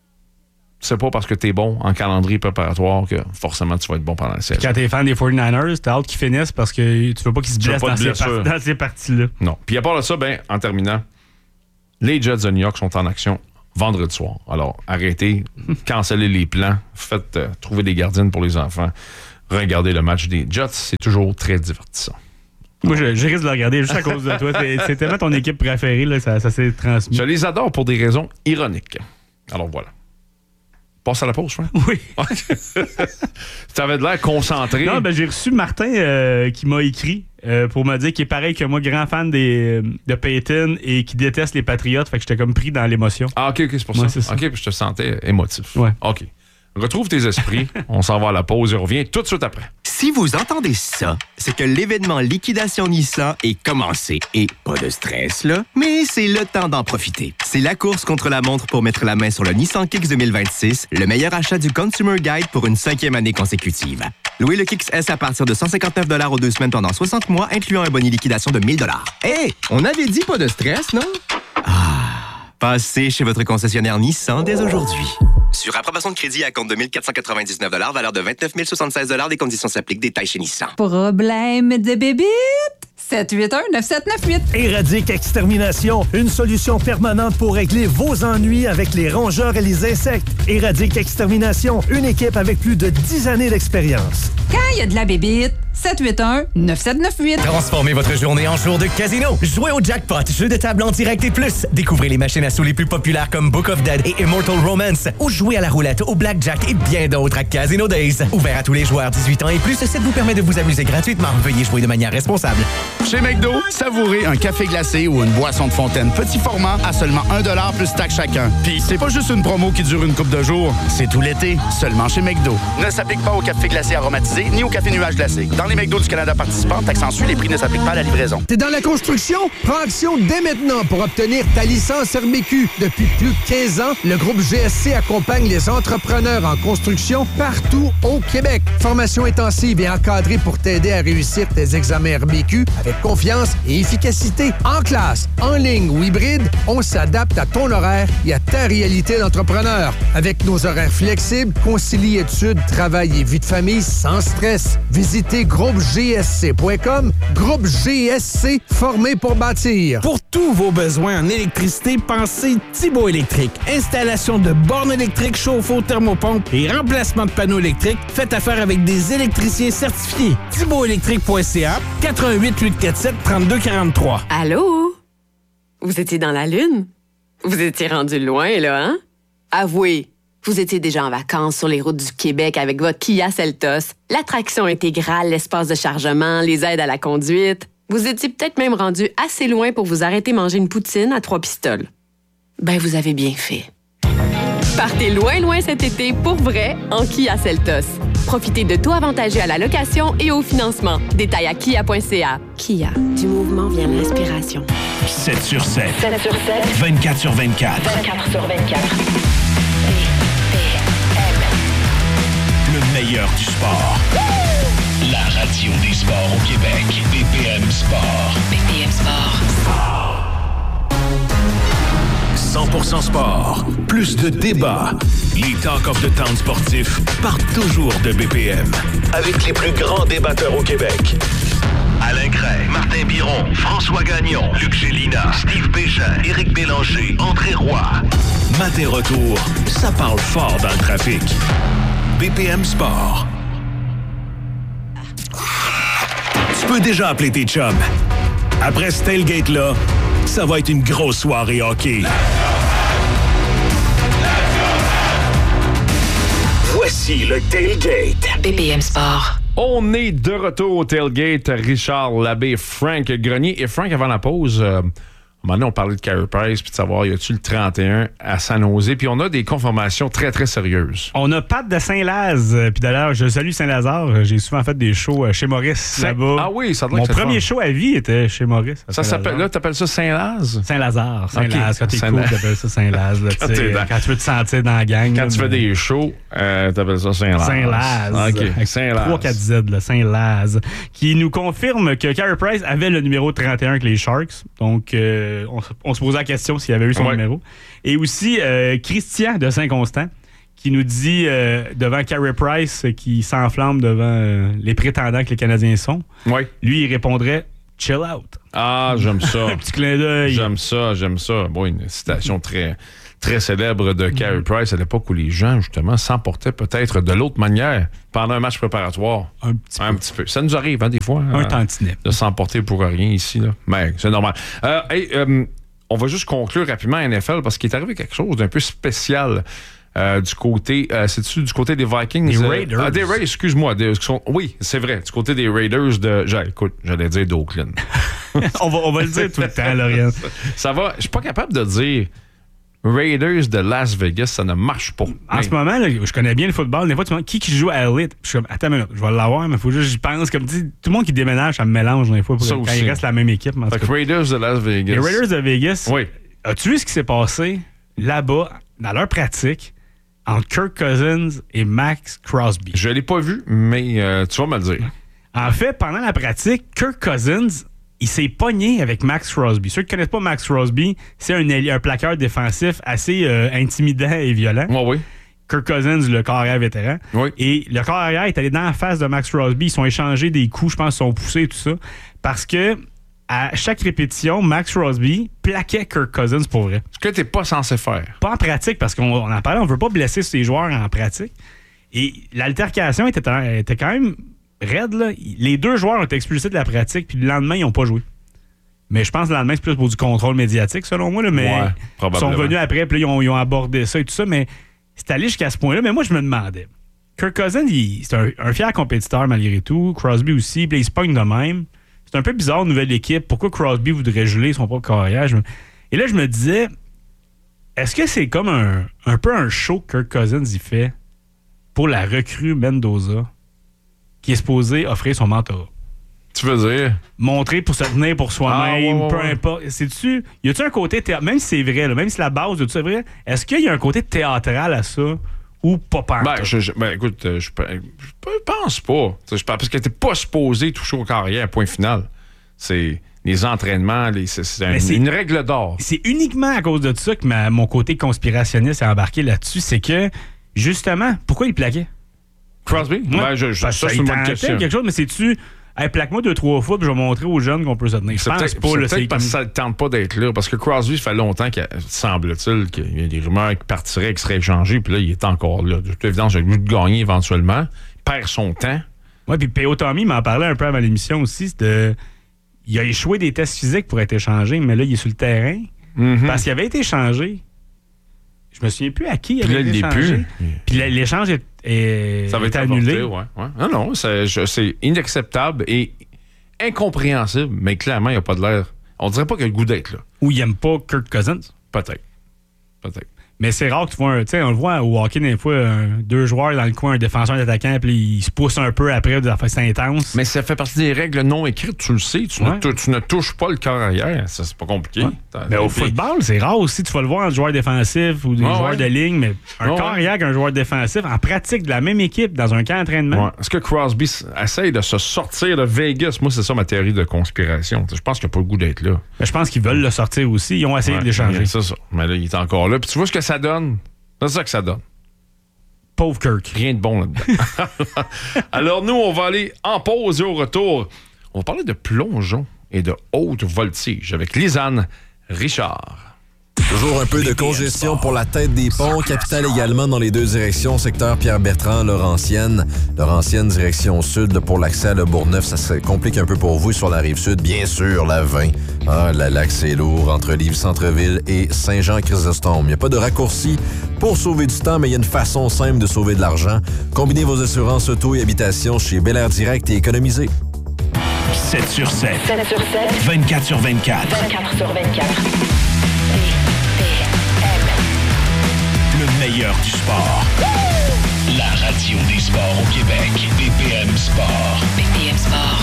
c'est pas parce que t'es bon en calendrier préparatoire que forcément tu vas être bon pendant la saison. Quand t'es fan des forty-niners, t'as hâte qu'ils finissent parce que tu veux pas qu'ils se blessent dans, de ces par- dans ces parties-là. Non. Puis à part de ça, ben, en terminant, les Jets de New York sont en action vendredi soir. Alors, arrêtez, cancellez les plans, faites euh, trouver des gardiennes pour les enfants, regardez le match des Jets, c'est toujours très divertissant. Moi, je, je risque de le regarder juste à cause de toi. C'est, c'est tellement ton équipe préférée, là, ça, ça s'est transmis. Je les adore pour des raisons ironiques. Alors voilà. Passe à la pause, Frank. Oui. Tu avais de l'air concentré. Non, ben j'ai reçu Martin euh, qui m'a écrit euh, pour me dire qu'il est pareil que moi, grand fan des, de Peyton et qui déteste les Patriotes. Fait que j'étais comme pris dans l'émotion. Ah, OK, OK, c'est pour ouais, ça. C'est ça. OK, puis je te sentais émotif. Ouais. OK. Retrouve tes esprits. On s'en va à la pause et on revient tout de suite après. Si vous entendez ça, c'est que l'événement Liquidation Nissan est commencé. Et pas de stress, là, mais c'est le temps d'en profiter. C'est la course contre la montre pour mettre la main sur le Nissan Kicks deux mille vingt-six, le meilleur achat du Consumer Guide pour une cinquième année consécutive. Louez le Kicks S à partir de cent cinquante-neuf dollars aux deux semaines pendant soixante mois, incluant un bonus liquidation de mille dollars. Hé, hey, on avait dit pas de stress, non? Ah, passez chez votre concessionnaire Nissan dès aujourd'hui. Sur approbation de crédit à compte de mille quatre cent quatre-vingt-dix-neuf dollars, valeur de vingt-neuf mille soixante-seize dollars, des conditions s'appliquent, détails chez Nissan. Problème de bébite? sept huit un neuf sept neuf huit. Éradique Extermination, une solution permanente pour régler vos ennuis avec les rongeurs et les insectes. Éradique Extermination, une équipe avec plus de dix années d'expérience. Quand il y a de la bébite, sept huit un neuf sept neuf huit. Transformez votre journée en jour de casino. Jouez au jackpot, jeu de table en direct et plus. Découvrez les machines à sous les plus populaires comme Book of Dead et Immortal Romance. Ou jouez à la roulette, au blackjack et bien d'autres à Casino Days. Ouvert à tous les joueurs dix-huit ans et plus, ce site vous permet de vous amuser gratuitement. Veuillez jouer de manière responsable. Chez McDo, savourez un café glacé ou une boisson de fontaine petit format à seulement un dollar plus taxe chacun. Puis c'est pas juste une promo qui dure une couple de jours, c'est tout l'été, seulement chez McDo. Ne s'applique pas au café glacé aromatisé ni au café nuage glacé. Dans les McDo du Canada participants, taxe en suit, les prix ne s'appliquent pas à la livraison. T'es dans la construction? Prends action dès maintenant pour obtenir ta licence R M Q. Depuis plus de quinze ans, le groupe G S C accompagne les entrepreneurs en construction partout au Québec. Formation intensive et encadrée pour t'aider à réussir tes examens R M Q avec confiance et efficacité. En classe, en ligne ou hybride, on s'adapte à ton horaire et à ta réalité d'entrepreneur. Avec nos horaires flexibles, concilie études, travail et vie de famille sans stress. Visitez groupe G S C point com. Groupe G S C, formé pour bâtir. Pour tous vos besoins en électricité, pensez Thibaut Électrique. Installation de bornes électriques, chauffe-eau, thermopompe et remplacement de panneaux électriques. Faites affaire avec des électriciens certifiés. thibaut électrique point c a, quatre un huit, huit quatre sept, trois deux quatre trois. Allô? Vous étiez dans la Lune? Vous étiez rendu loin, là, hein? Avouez, vous étiez déjà en vacances sur les routes du Québec avec votre Kia Seltos, l'attraction intégrale, l'espace de chargement, les aides à la conduite. Vous étiez peut-être même rendu assez loin pour vous arrêter manger une poutine à trois pistoles. Ben, vous avez bien fait. Partez loin, loin cet été pour vrai en Kia Seltos. Profitez de taux avantageux à la location et au financement. Détails à kia point c a. Kia, du mouvement vient l'inspiration. sept sur sept. sept sur sept. vingt-quatre sur vingt-quatre. vingt-quatre sur vingt-quatre. Le meilleur du sport. La radio des sports au Québec. B P M Sport. B P M Sport. cent pour cent sport. Plus de débats. Les Talk of the Town sportifs partent toujours de B P M. Avec les plus grands débatteurs au Québec. Alain Cray, Martin Biron, François Gagnon, Luc Gélina, Steve Bégin, Éric Bélanger, André Roy. Matin retour, ça parle fort dans le trafic. B P M Sport. Tu peux déjà appeler tes chums. Après ce tailgate-là, ça va être une grosse soirée hockey. Voici le tailgate. B P M Sport. On est de retour au tailgate. Richard Labbé, Frank Grenier. Et Frank, avant la pause, euh, à un moment donné, on parlait de Carey Price puis de savoir, y a-tu le trente et un à San Jose? Puis on a des confirmations très, très sérieuses. On a Pat de Saint-Laz. Puis d'ailleurs, je salue Saint-Lazare. J'ai souvent fait des shows chez Maurice Saint- là-bas. Ah oui, ça doit Mon être premier fort. show à vie était chez Maurice. Ça s'appelle, là, t'appelles ça Saint-Laz? Saint-Lazare. Saint-Laz. Ok. Quand t'es Saint- cool, t'appelles ça Saint-Laz. là, Quand tu sais, t'es dans- quand tu veux te sentir dans la gang. Quand là, tu fais mais- des shows, euh, t'appelles ça Saint-Laz. Saint-Laz. OK, Saint-Laz. trois quatre Z, là, Saint-Laz. Qui nous confirme que Carey Price avait le numéro trente et un avec les Sharks. Donc, euh, on, se- on se posait la question s'il avait eu son Ouais. numéro. Et aussi, euh, Christian de Saint-Constant qui nous dit euh, devant Carey Price euh, qui s'enflamme devant euh, les prétendants que les Canadiens sont. Ouais. Lui, il répondrait « chill out ». Ah, j'aime ça. Un petit clin d'œil. J'aime ça, j'aime ça. Bon, une citation très, très célèbre de Carey Price à l'époque où les gens, justement, s'emportaient peut-être de l'autre manière pendant un match préparatoire. Un petit un peu. petit peu. Ça nous arrive, hein, des fois. Un euh, tantinet. De s'emporter pour rien ici, là. Mais c'est normal. Euh, hey, euh, on va juste conclure rapidement N F L parce qu'il est arrivé quelque chose d'un peu spécial. Euh, du côté, euh, c'est-tu du côté des Vikings? Des euh, Raiders. ah, des Raiders, excuse-moi. Des- sont- oui, c'est vrai. Du côté des Raiders de. j'ai- Écoute, j'allais dire d'Oakland. on, va, on va le dire tout le temps, Lauriane. Ça va. Je suis pas capable de dire Raiders de Las Vegas, ça ne marche pas. En Mais- ce moment, là, je connais bien le football. Des fois, tu me demandes qui qui joue à Elite. Je suis comme, attends une minute, je vais l'avoir, mais il faut juste que j'y pense. Comme dis, tout le monde qui déménage, ça me mélange des fois pour Ça quand aussi. il reste la même équipe. mais en Fait tout que cas. Raiders de Las Vegas. Les Raiders de Vegas, Oui. as-tu vu ce qui s'est passé là-bas, dans leur pratique, entre Kirk Cousins et Max Crosby? Je l'ai pas vu, mais euh, tu vas me le dire. En fait, pendant la pratique, Kirk Cousins, il s'est pogné avec Max Crosby. Ceux qui ne connaissent pas Max Crosby, c'est un, ailier- un plaqueur défensif assez euh, intimidant et violent. Oui, oui. Kirk Cousins, le corps arrière vétéran. Oui. Et le corps arrière est allé dans la face de Max Crosby. Ils sont échangés des coups, je pense, ils sont poussés et tout ça. Parce que à chaque répétition, Max Crosby plaquait Kirk Cousins pour vrai. Ce que t'es pas censé faire. Pas en pratique, parce qu'on on en parlait, on veut pas blesser ses joueurs en pratique. Et l'altercation était, était quand même raide, là. Les deux joueurs ont été expulsés de la pratique, puis le lendemain, ils n'ont pas joué. Mais je pense que le lendemain, c'est plus pour du contrôle médiatique, selon moi. Là, mais Ouais, ils probablement. sont venus après, puis là, ils ont, ils ont abordé ça et tout ça. Mais c'est allé jusqu'à ce point-là. Mais moi, je me demandais. Kirk Cousins, il- c'est un, un fier compétiteur malgré tout. Crosby aussi. Puis là, il se pogne de même. C'est un peu bizarre, nouvelle équipe. Pourquoi Crosby voudrait geler son propre carrière? Je me- Et là, je me disais, est-ce que c'est comme un, un peu un show que Kirk Cousins y fait pour la recrue Mendoza? qui est supposé offrir son mentorat. Tu veux dire? Montrer pour se tenir pour soi-même, ah, ouais, ouais, peu ouais. importe. C'est-tu, y a-tu un côté théâtral, même si c'est vrai, là, même si la base de tout ça est vrai, est-ce qu'il y a un côté théâtral à ça ou pas pantoute? Ben, je, je, ben écoute, je, je, je pense pas. Je, parce que t'es pas supposé toucher au carrière, point final. C'est les entraînements, les, c'est, c'est, un, c'est une règle d'or. C'est uniquement à cause de ça que ma, mon côté conspirationniste est embarqué là-dessus. C'est que, justement, pourquoi il plaquait? Crosby? Moi, ben, je, je, ça, ça, ça c'est une bonne question. quelque chose, mais c'est-tu... Hey, plaque-moi deux, trois fois, puis je vais montrer aux jeunes qu'on peut se tenir. Je c'est pense peut-être, pas. c'est Là, peut-être c'est parce que comme... ça ne tente pas d'être là. Parce que Crosby, ça fait longtemps, qu'il semble-t-il, qu'il y a des rumeurs qui partiraient, qui seraient échangés, puis là, il est encore là. De toute évidence, j'ai le goût de gagner éventuellement. Il perd son temps. Oui, puis P O Tommy m'en parlait un peu avant l'émission aussi. De... Il a échoué des tests physiques pour être échangé, mais là, il est sur le terrain. Mm-hmm. Parce qu'il avait été échangé. Je me souviens plus à qui il puis avait là, été il échangé. Plus. Puis là, l'échange est, est, ça va est être annulé. Avorté, ouais, ouais. Non, non, c'est, je, c'est inacceptable et incompréhensible, mais clairement, il n'y a pas de l'air. On dirait pas qu'il a le goût d'être là. Ou il aime pas Kirk Cousins. Peut-être. Peut-être. Mais c'est rare que tu vois un. Tu sais, on le voit au hockey, des fois, un, deux joueurs dans le coin, un défenseur, un attaquant, puis ils se poussent un peu après, des affaires intenses. Mais ça fait partie des règles non écrites, tu le sais. Tu, ouais. ne, tu ne touches pas le corps arrière. Ça, c'est pas compliqué. Ouais. Mais au football, c'est rare aussi. Tu vas le voir en joueur défensif ou des ah, joueurs ouais. de ligne, mais un ah, corps arrière qu'un joueur défensif en pratique de la même équipe dans un camp d'entraînement. Ouais. Est-ce que Crosby essaye de se sortir de Vegas? Moi, c'est ça ma théorie de conspiration. Je pense qu'il n'a pas le goût d'être là. Mais je pense qu'ils veulent le sortir aussi. Ils ont essayé ouais, de l'échanger. C'est ça. Mais là, il est encore là. Puis tu vois ce que ça donne? C'est ça que ça donne. Pauvre Kirk. Rien de bon là-dedans. Alors, nous, on va aller en pause et au retour. On va parler de plongeon et de haute voltige avec Lisanne Richard. Toujours un peu de congestion pour la tête des ponts. Capitale également dans les deux directions. Secteur Pierre-Bertrand, Laurentienne. Laurentienne, direction sud pour l'accès à Le Bourgneuf. Ça se complique un peu pour vous sur la rive sud. Bien sûr, la vingt. Ah, la lac, c'est lourd entre Livre-Centreville et Saint-Jean-Chrysostome. Il n'y a pas de raccourci pour sauver du temps, mais il y a une façon simple de sauver de l'argent. Combinez vos assurances auto et habitation chez Bel Air Direct et économisez. sept sur sept. sept sur sept. vingt-quatre sur vingt-quatre. vingt-quatre sur vingt-quatre. Le meilleur du sport. La radio des sports au Québec. B P M Sport. B P M Sport.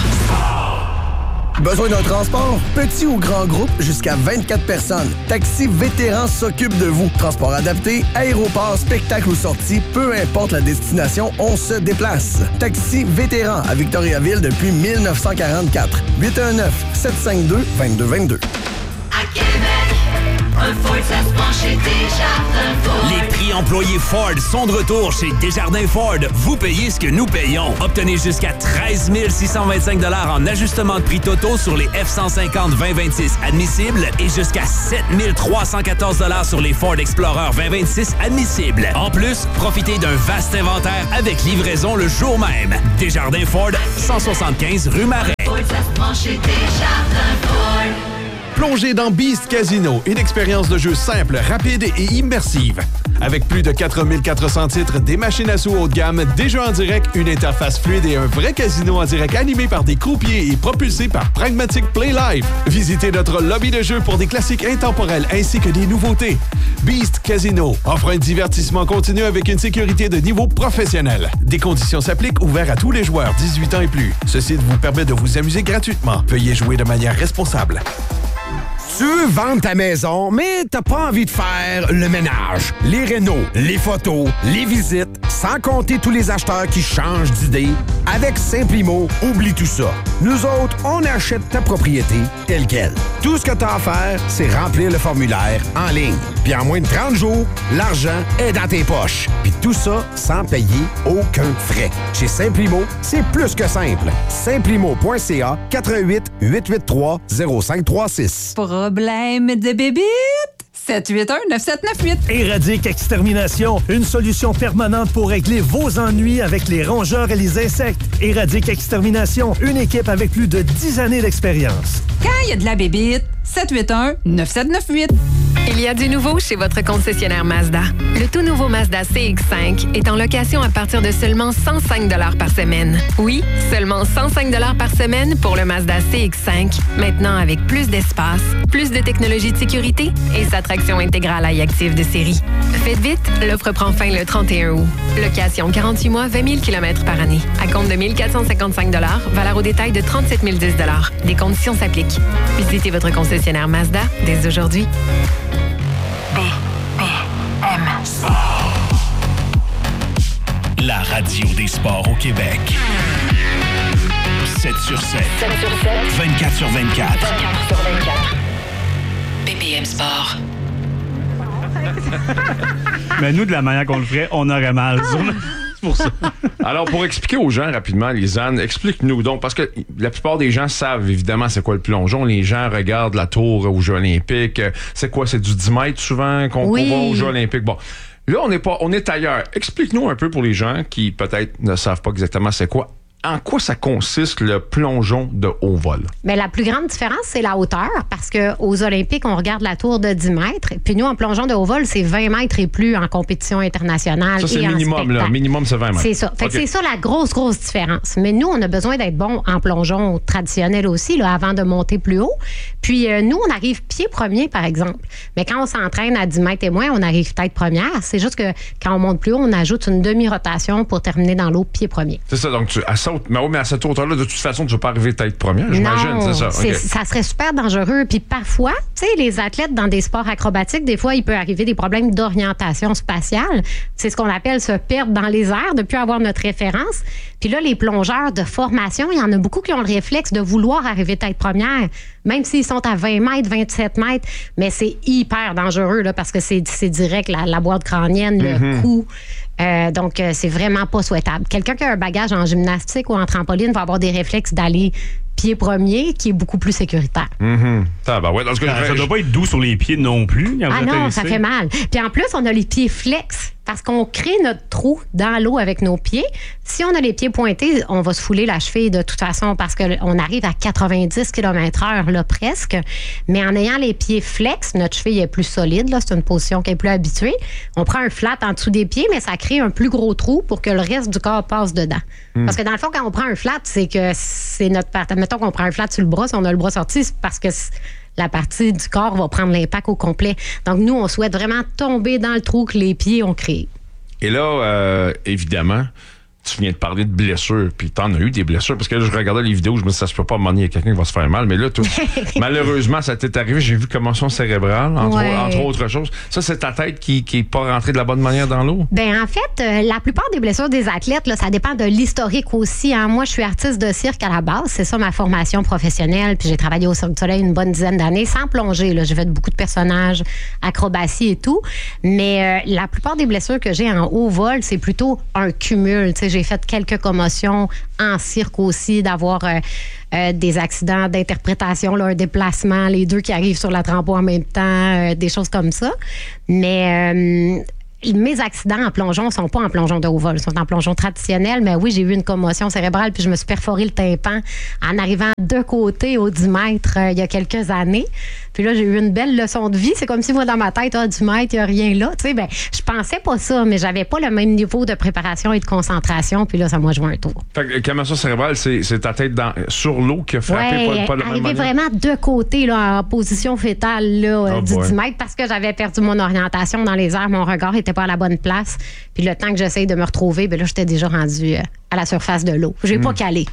Besoin d'un transport? Petit ou grand groupe, jusqu'à vingt-quatre personnes. Taxi Vétéran s'occupe de vous. Transport adapté, aéroport, spectacle ou sortie, peu importe la destination, on se déplace. Taxi Vétéran à Victoriaville depuis mille neuf cent quarante-quatre. huit un neuf, sept cinq deux, deux deux deux deux. À Québec, un Ford, ça se prend chez Desjardins Ford. Les prix employés Ford sont de retour chez Desjardins Ford. Vous payez ce que nous payons. Obtenez jusqu'à treize mille six cent vingt-cinq dollars en ajustement de prix totaux sur les F cent cinquante vingt vingt-six admissibles et jusqu'à sept mille trois cent quatorze dollars sur les Ford Explorer vingt vingt-six admissibles. En plus, profitez d'un vaste inventaire avec livraison le jour même. Desjardins Ford, cent soixante-quinze rue Marais. Ford, ça se prend chez Desjardins Ford. Plongez dans Beast Casino, une expérience de jeu simple, rapide et immersive. Avec plus de quatre mille quatre cents titres, des machines à sous haut de gamme, des jeux en direct, une interface fluide et un vrai casino en direct animé par des croupiers et propulsé par Pragmatic Play Live. Visitez notre lobby de jeu pour des classiques intemporels ainsi que des nouveautés. Beast Casino offre un divertissement continu avec une sécurité de niveau professionnel. Des conditions s'appliquent, ouvert à tous les joueurs dix-huit ans et plus. Ceci vous permet de vous amuser gratuitement. Veuillez jouer de manière responsable. Tu veux vendre ta maison, mais t'as pas envie de faire le ménage, les rénaux, les photos, les visites, sans compter tous les acheteurs qui changent d'idée. Avec Simplimo, oublie tout ça. Nous autres, on achète ta propriété telle quelle. Tout ce que t'as à faire, c'est remplir le formulaire en ligne. Puis en moins de trente jours, l'argent est dans tes poches. Puis tout ça sans payer aucun frais. Chez Simplimo, c'est plus que simple. Simplimo point c a quatre un huit, huit huit trois, zéro cinq trois six. Problème de bébite? sept huit un, neuf sept neuf huit. Éradique Extermination, une solution permanente pour régler vos ennuis avec les rongeurs et les insectes. Éradique Extermination, une équipe avec plus de dix années d'expérience. Quand il y a de la bébite, sept huit un, neuf sept neuf huit. Il y a du nouveau chez votre concessionnaire Mazda. Le tout nouveau Mazda C X cinq est en location à partir de seulement cent cinq dollars par semaine. Oui, seulement cent cinq dollars par semaine pour le Mazda C X cinq, maintenant avec plus d'espace, plus de technologie de sécurité et sa traction intégrale iActive de série. Faites vite, l'offre prend fin le trente et un août. Location quarante-huit mois, vingt mille kilomètres par année. À compte de mille quatre cent cinquante-cinq dollars, valeur au détail de trente-sept mille dix dollars. Des conditions s'appliquent. Visitez votre concessionnaire Mazda dès aujourd'hui. B P M Sport. La radio des sports au Québec. sept sur sept. sept sur sept. vingt-quatre sur vingt-quatre. vingt-quatre sur vingt-quatre. B P M Sport. Mais nous, de la manière qu'on le ferait, on aurait mal. C'est pour ça. Alors, pour expliquer aux gens rapidement, Lisanne, explique-nous donc, parce que la plupart des gens savent évidemment c'est quoi le plongeon. Les gens regardent la tour aux Jeux olympiques. C'est quoi? C'est du dix mètres souvent qu'on oui. voit aux Jeux olympiques. Bon, là, on est pas, on est ailleurs. Explique-nous un peu pour les gens qui peut-être ne savent pas exactement c'est quoi. En quoi ça consiste le plongeon de haut vol? Bien, la plus grande différence, c'est la hauteur, parce qu'aux Olympiques, on regarde la tour de dix mètres. Puis nous, en plongeon de haut vol, c'est vingt mètres et plus en compétition internationale. Ça, c'est et le minimum, là. Minimum, c'est vingt mètres. C'est ça. Fait okay. que c'est ça la grosse, grosse différence. Mais nous, on a besoin d'être bon en plongeon traditionnel aussi, là, avant de monter plus haut. Puis euh, nous, on arrive pied premier, par exemple. Mais quand on s'entraîne à dix mètres et moins, on arrive tête première. C'est juste que quand on monte plus haut, on ajoute une demi-rotation pour terminer dans l'eau pied premier. C'est ça. Donc, tu, à saute, mais, oui, mais à cette hauteur-là, de toute façon, tu ne vas pas arriver tête première, j'imagine. Non, c'est ça. c'est, Okay. ça serait super dangereux. Puis parfois, tu sais, les athlètes dans des sports acrobatiques, des fois, il peut arriver des problèmes d'orientation spatiale. C'est ce qu'on appelle se perdre dans les airs, de ne plus avoir notre référence. Puis là, les plongeurs de formation, il y en a beaucoup qui ont le réflexe de vouloir arriver tête première, même s'ils sont à vingt mètres, vingt-sept mètres. Mais c'est hyper dangereux là, parce que c'est, c'est direct la, la boîte crânienne, le Mm-hmm. cou. Euh, donc, euh, c'est vraiment pas souhaitable. Quelqu'un qui a un bagage en gymnastique ou en trampoline va avoir des réflexes d'aller pied premier, qui est beaucoup plus sécuritaire. Mm-hmm. Ah, ben ouais, dans ce que ça, je... ça doit pas être doux sur les pieds non plus. Ah non, ça fait mal. Puis en plus, on a les pieds flex parce qu'on crée notre trou dans l'eau avec nos pieds. Si on a les pieds pointés, on va se fouler la cheville de toute façon parce qu'on arrive à quatre-vingt-dix kilomètres heure là, presque. Mais en ayant les pieds flex, notre cheville est plus solide. Là, c'est une position qui est plus habituée. On prend un flat en dessous des pieds, mais ça crée un plus gros trou pour que le reste du corps passe dedans. Mm. Parce que dans le fond, quand on prend un flat, c'est que c'est notre partie. Mettons qu'on prend un flat sur le bras, si on a le bras sorti, c'est parce que la partie du corps va prendre l'impact au complet. Donc, nous, on souhaite vraiment tomber dans le trou que les pieds ont créé. Et là, euh, évidemment, tu viens de parler de blessures, puis t'en as eu des blessures, parce que là, je regardais les vidéos, je me dis, ça se peut pas, à un moment donné, il y a quelqu'un qui va se faire mal, mais là, tout, malheureusement, ça t'est arrivé, j'ai vu commotion cérébrale, entre, ouais. entre autres choses. Ça, c'est ta tête qui n'est pas rentrée de la bonne manière dans l'eau? Bien, en fait, euh, la plupart des blessures des athlètes, là, ça dépend de l'historique aussi. Hein. Moi, je suis artiste de cirque à la base, c'est ça ma formation professionnelle, puis j'ai travaillé au Cirque du Soleil une bonne dizaine d'années, sans plonger, là. J'ai fait beaucoup de personnages, acrobatie et tout, mais euh, la plupart des blessures que j'ai en haut vol, c'est plutôt un cumul. Tu sais, j'ai fait quelques commotions en cirque aussi, d'avoir euh, euh, des accidents d'interprétation, là, un déplacement, les deux qui arrivent sur la trampo en même temps, euh, des choses comme ça. Mais... Euh, mes accidents en plongeon ne sont pas en plongeon de haut vol, ils sont en plongeon traditionnel, mais oui, j'ai eu une commotion cérébrale puis je me suis perforé le tympan en arrivant de côté au dix mètres euh, il y a quelques années. Puis là, j'ai eu une belle leçon de vie. C'est comme si moi, dans ma tête, ah, dix mètres, il n'y a rien là. Tu sais, ben, je pensais pas ça, mais j'avais pas le même niveau de préparation et de concentration. Puis là, ça m'a joué un tour. Fait que commotion cérébrale, c'est, c'est ta tête dans, sur l'eau qui a frappé ouais, pas, pas de la même manière? Arrivé vraiment de côté, là, en position fétale là, oh du boy. dix mètres parce que j'avais perdu mon orientation dans les airs. Mon regard était pas à la bonne place. Puis le temps que j'essaye de me retrouver, ben là, j'étais déjà rendue euh, à la surface de l'eau. J'ai mm. pas calé.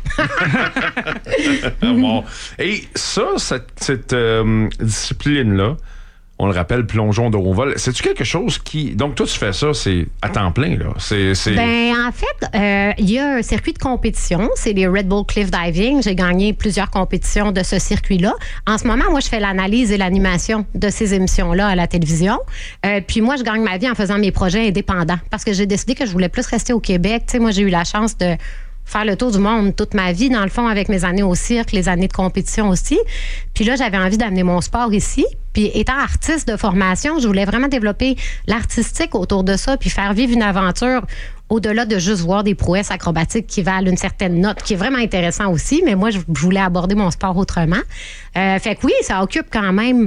Bon. Et ça, cette, cette euh, discipline-là, on le rappelle, plongeon de haut vol, c'est-tu quelque chose qui... Donc, toi, tu fais ça, c'est à temps plein, là? C'est, c'est... Ben, en fait, il euh, y a un circuit de compétition, c'est les Red Bull Cliff Diving. J'ai gagné plusieurs compétitions de ce circuit-là. En ce moment, moi, je fais l'analyse et l'animation de ces émissions-là à la télévision. Euh, puis moi, je gagne ma vie en faisant mes projets indépendants parce que j'ai décidé que je voulais plus rester au Québec. Tu sais, moi, j'ai eu la chance de faire le tour du monde toute ma vie, dans le fond, avec mes années au cirque, les années de compétition aussi. Puis là, j'avais envie d'amener mon sport ici. Puis étant artiste de formation, je voulais vraiment développer l'artistique autour de ça, puis faire vivre une aventure au-delà de juste voir des prouesses acrobatiques qui valent une certaine note, qui est vraiment intéressant aussi, mais moi, je voulais aborder mon sport autrement. Euh, fait que oui, ça occupe quand même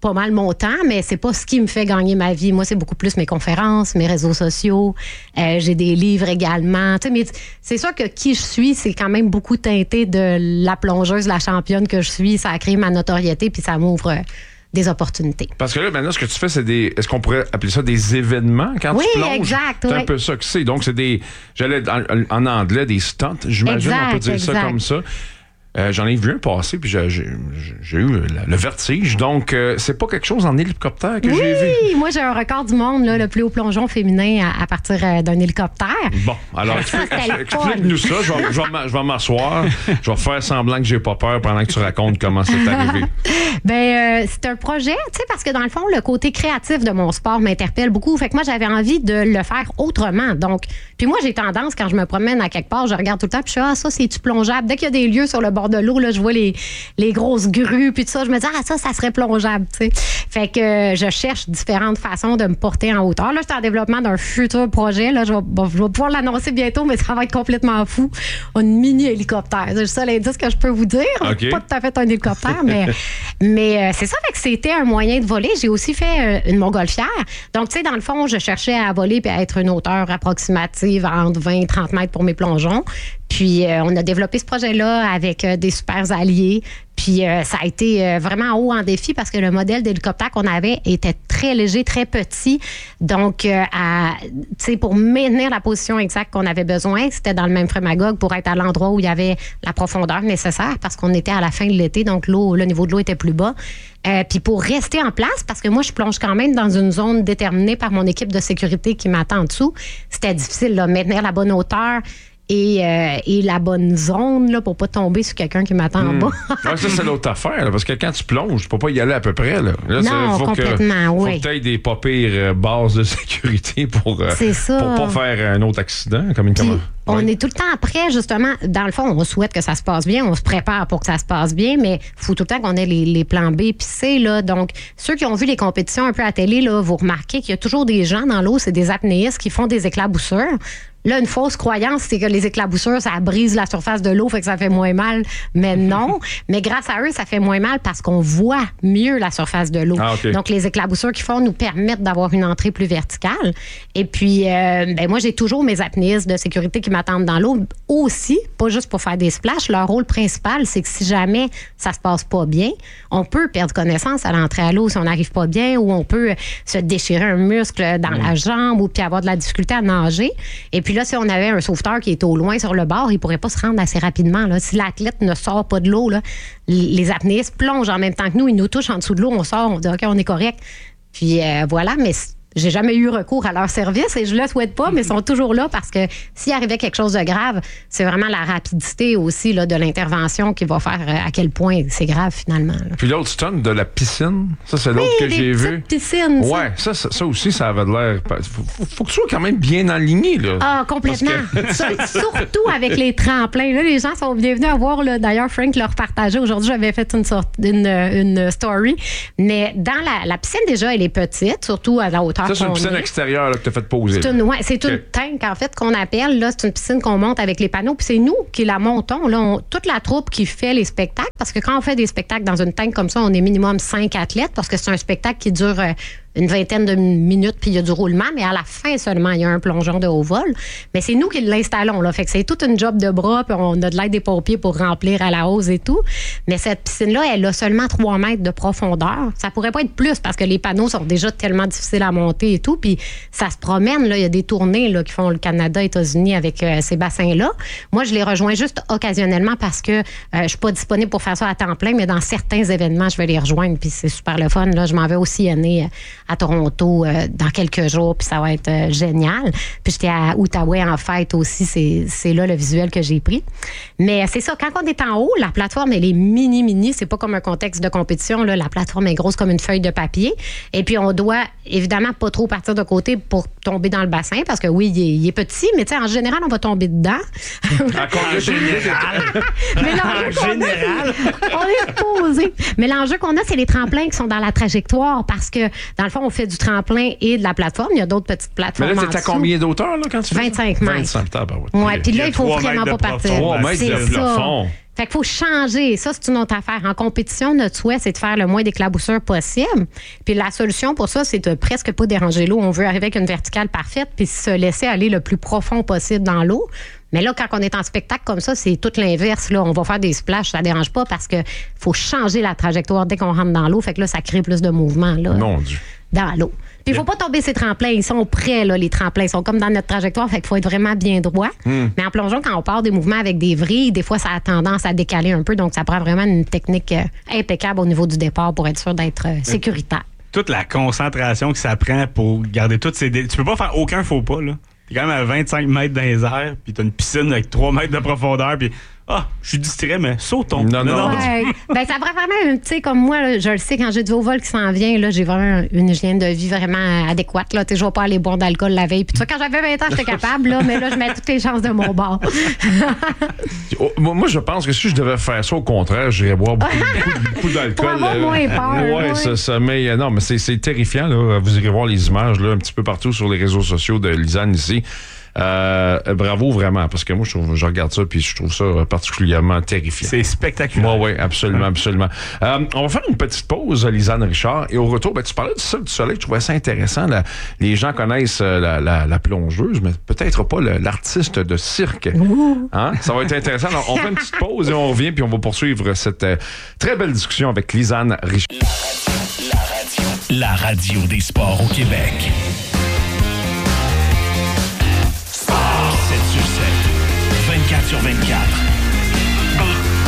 pas mal mon temps, mais c'est pas ce qui me fait gagner ma vie. Moi, c'est beaucoup plus mes conférences, mes réseaux sociaux. Euh, j'ai des livres également. Tu sais, mais c'est sûr que qui je suis, c'est quand même beaucoup teinté de la plongeuse, la championne que je suis. Ça a créé ma notoriété, puis ça m'ouvre euh, des opportunités. Parce que là, maintenant, ce que tu fais, c'est des... Est-ce qu'on pourrait appeler ça des événements quand oui, tu plonges? Oui, exact. C'est oui. un peu ça que c'est. Donc, c'est des... J'allais en, en anglais, des stunts. J'imagine, exact, on peut dire exact. ça comme ça. Euh, j'en ai vu un passer, puis j'ai, j'ai, j'ai eu le, le vertige. Donc, euh, c'est pas quelque chose en hélicoptère que oui, j'ai vu. Oui, moi, j'ai un record du monde, là, le plus haut plongeon féminin à, à partir euh, d'un hélicoptère. Bon, alors, explique-nous ça. Je vais, je vais, je vais m'asseoir. Je vais faire semblant que j'ai pas peur pendant que tu racontes comment c'est arrivé. Ben, euh, c'est un projet, tu sais, parce que dans le fond, le côté créatif de mon sport m'interpelle beaucoup. Fait que moi, j'avais envie de le faire autrement. Donc, puis moi, j'ai tendance, quand je me promène à quelque part, je regarde tout le temps, puis je suis ah, ça, c'est-tu plongeable? Dès qu'il y a des lieux sur le bord de l'eau, là, je vois les, les grosses grues, puis tout ça, je me dis, ah, ça, ça serait plongeable, tu sais. Fait que euh, je cherche différentes façons de me porter en hauteur. Là, je suis en développement d'un futur projet, là, je vais, bon, je vais pouvoir l'annoncer bientôt, mais ça va être complètement fou. Un mini-hélicoptère. C'est ça l'indice que je peux vous dire. Okay. Pas tout à fait un hélicoptère, mais, mais euh, c'est ça, fait que c'était un moyen de voler. J'ai aussi fait euh, une montgolfière. Donc, tu sais, dans le fond, je cherchais à voler puis à être une hauteur approximative entre vingt et trente mètres pour mes plongeons. Puis, euh, on a développé ce projet-là avec euh, des super alliés. Puis, euh, ça a été euh, vraiment haut en défi parce que le modèle d'hélicoptère qu'on avait était très léger, très petit. Donc, euh, tu sais, pour maintenir la position exacte qu'on avait besoin, c'était dans le même frémagogue pour être à l'endroit où il y avait la profondeur nécessaire parce qu'on était à la fin de l'été, donc l'eau, le niveau de l'eau était plus bas. Euh, puis pour rester en place, parce que moi, je plonge quand même dans une zone déterminée par mon équipe de sécurité qui m'attend en dessous, c'était difficile, là, maintenir la bonne hauteur. Et, euh, et la bonne zone là, pour pas tomber sur quelqu'un qui m'attend en mmh. bas. Ouais, ça, c'est l'autre affaire. Là, parce que quand tu plonges, tu peux pas y aller à peu près. Là. Là, non, faut complètement, que, oui. Faut que tu aies des pas pires bases de sécurité pour, euh, pour pas faire un autre accident. Comme une commande. On oui. est tout le temps prêt, justement. Dans le fond, on souhaite que ça se passe bien. On se prépare pour que ça se passe bien, mais il faut tout le temps qu'on ait les, les plans B puis C. Là. Donc, ceux qui ont vu les compétitions un peu à la télé, là, vous remarquez qu'il y a toujours des gens dans l'eau, c'est des apnéistes qui font des éclaboussures. Là, une fausse croyance, c'est que les éclaboussures, ça brise la surface de l'eau, fait que ça fait moins mal. Mais non. Mais grâce à eux, ça fait moins mal parce qu'on voit mieux la surface de l'eau. Ah, okay. Donc, les éclaboussures qu'ils font nous permettent d'avoir une entrée plus verticale. Et puis, euh, ben moi, j'ai toujours mes apnéistes de sécurité qui m'attendent dans l'eau aussi, pas juste pour faire des splashs. Leur rôle principal, c'est que si jamais ça se passe pas bien, on peut perdre connaissance à l'entrée à l'eau si on n'arrive pas bien, ou on peut se déchirer un muscle dans mmh. la jambe, ou puis avoir de la difficulté à nager. Et puis là, si on avait un sauveteur qui est au loin sur le bord, il pourrait pas se rendre assez rapidement. Là. Si l'athlète ne sort pas de l'eau, là, les apnéistes plongent en même temps que nous, ils nous touchent en dessous de l'eau, on sort, on dit OK, on est correct. Puis euh, voilà, mais j'ai jamais eu recours à leur service et je le souhaite pas, mais ils sont toujours là parce que s'il arrivait quelque chose de grave, c'est vraiment la rapidité aussi là, de l'intervention qui va faire à quel point c'est grave finalement. Là. Puis l'autre stunt de la piscine, ça c'est l'autre oui, que j'ai vu. Piscines, ouais, ça, ça, ça aussi, ça avait l'air. Faut, faut, faut que tu sois quand même bien aligné. Là. Ah, complètement. Que... Surtout avec les tremplins. Là, les gens sont bienvenus à voir. Là, d'ailleurs, Frank leur partageait. Aujourd'hui, j'avais fait une, sorte, une, une story. Mais dans la, la piscine, déjà, elle est petite, surtout à la hauteur. Ça, c'est une piscine est. extérieure là, que tu as fait poser. C'est une, ouais, c'est okay. une tank, en fait, qu'on appelle. Là, c'est une piscine qu'on monte avec les panneaux. Puis c'est nous qui la montons. Là, on, toute la troupe qui fait les spectacles. Parce que quand on fait des spectacles dans une tank comme ça, on est minimum cinq athlètes parce que c'est un spectacle qui dure euh, une vingtaine de minutes, puis il y a du roulement, mais à la fin seulement, il y a un plongeon de haut vol. Mais c'est nous qui l'installons, là. Fait que c'est toute une job de bras, puis on a de l'aide des pompiers pour remplir à la hausse et tout. Mais cette piscine-là, elle a seulement trois mètres de profondeur. Ça pourrait pas être plus, parce que les panneaux sont déjà tellement difficiles à monter et tout, puis ça se promène, là. Il y a des tournées, là, qui font le Canada, États-Unis avec euh, ces bassins-là. Moi, je les rejoins juste occasionnellement parce que euh, je suis pas disponible pour faire ça à temps plein, mais dans certains événements, je vais les rejoindre, puis c'est super le fun, là. Je m'en vais aussi année à Toronto euh, dans quelques jours, puis ça va être euh, génial. Puis j'étais à Outaouais en fête aussi, c'est, c'est là le visuel que j'ai pris. Mais c'est ça, quand on est en haut, la plateforme, elle est mini-mini, c'est pas comme un contexte de compétition, là. La plateforme est grosse comme une feuille de papier. Et puis on doit évidemment pas trop partir de côté pour tomber dans le bassin, parce que oui, il est, il est petit, mais tu sais, en général, on va tomber dedans. En général. Mais l'enjeu en général. A, on est posé. Mais l'enjeu qu'on a, c'est les tremplins qui sont dans la trajectoire, parce que dans le fond, on fait du tremplin et de la plateforme. Il y a d'autres petites plateformes. Mais là, t'es à combien d'auteur là, quand tu fais vingt-cinq mètres. vingt-cinq mètres. Ouais, puis là, il faut vraiment pas partir. trois mètres de plafond. Fait qu'il faut changer. Ça, c'est une autre affaire. En compétition, notre souhait, c'est de faire le moins d'éclaboussures possible. Puis la solution pour ça, c'est de presque pas déranger l'eau. On veut arriver avec une verticale parfaite puis se laisser aller le plus profond possible dans l'eau. Mais là, quand on est en spectacle comme ça, c'est tout l'inverse. Là, on va faire des splashs, ça dérange pas parce que faut changer la trajectoire dès qu'on rentre dans l'eau. Fait que là, ça crée plus de mouvement là, Mon Dieu. dans l'eau. Puis il faut pas tomber ces tremplins. Ils sont prêts, là, les tremplins. Ils sont comme dans notre trajectoire. Fait qu'il faut être vraiment bien droit. Mm. Mais en plongeon, quand on part des mouvements avec des vrilles, des fois, ça a tendance à décaler un peu. Donc, ça prend vraiment une technique euh, impeccable au niveau du départ pour être sûr d'être euh, sécuritaire. Toute la concentration que ça prend pour garder toutes ces... Dé... Tu peux pas faire aucun faux pas, là. T'es quand même à vingt-cinq mètres dans les airs, puis t'as une piscine avec trois mètres de profondeur, puis ah, je suis distrait, mais sautons. Non, non. Ouais. Ben, ça prend vraiment, tu sais, comme moi, là, je le sais, quand j'ai du haut vol qui s'en vient, là, j'ai vraiment une hygiène de vie vraiment adéquate. Là. Tu sais, je vais pas aller boire d'alcool la veille. Puis, tu vois, quand j'avais vingt ans, j'étais capable, là, mais là, je mets toutes les chances de mon bord. Moi, je pense que si je devais faire ça, au contraire, j'irais boire beaucoup, beaucoup, beaucoup d'alcool. Pour avoir moins peur. Ouais, ouais. Ça, ça, mais non, mais c'est, c'est terrifiant, là. Vous irez voir les images, là, un petit peu partout sur les réseaux sociaux de Lisanne ici. Euh, bravo vraiment, parce que moi je, trouve, je regarde ça puis je trouve ça particulièrement terrifiant. C'est spectaculaire. Oui, oui, absolument, absolument. Euh, on va faire une petite pause, Lisanne Richard, et au retour, ben, tu parlais du sol du soleil, je trouvais ça intéressant. Là, les gens connaissent la, la, la plongeuse, mais peut-être pas le, l'artiste de cirque. Hein? Ça va être intéressant. Alors, on fait une petite pause et on revient puis on va poursuivre cette euh, très belle discussion avec Lisanne Richard. La radio, la radio, la radio des sports au Québec. sept sur sept, vingt-quatre sur vingt-quatre. B P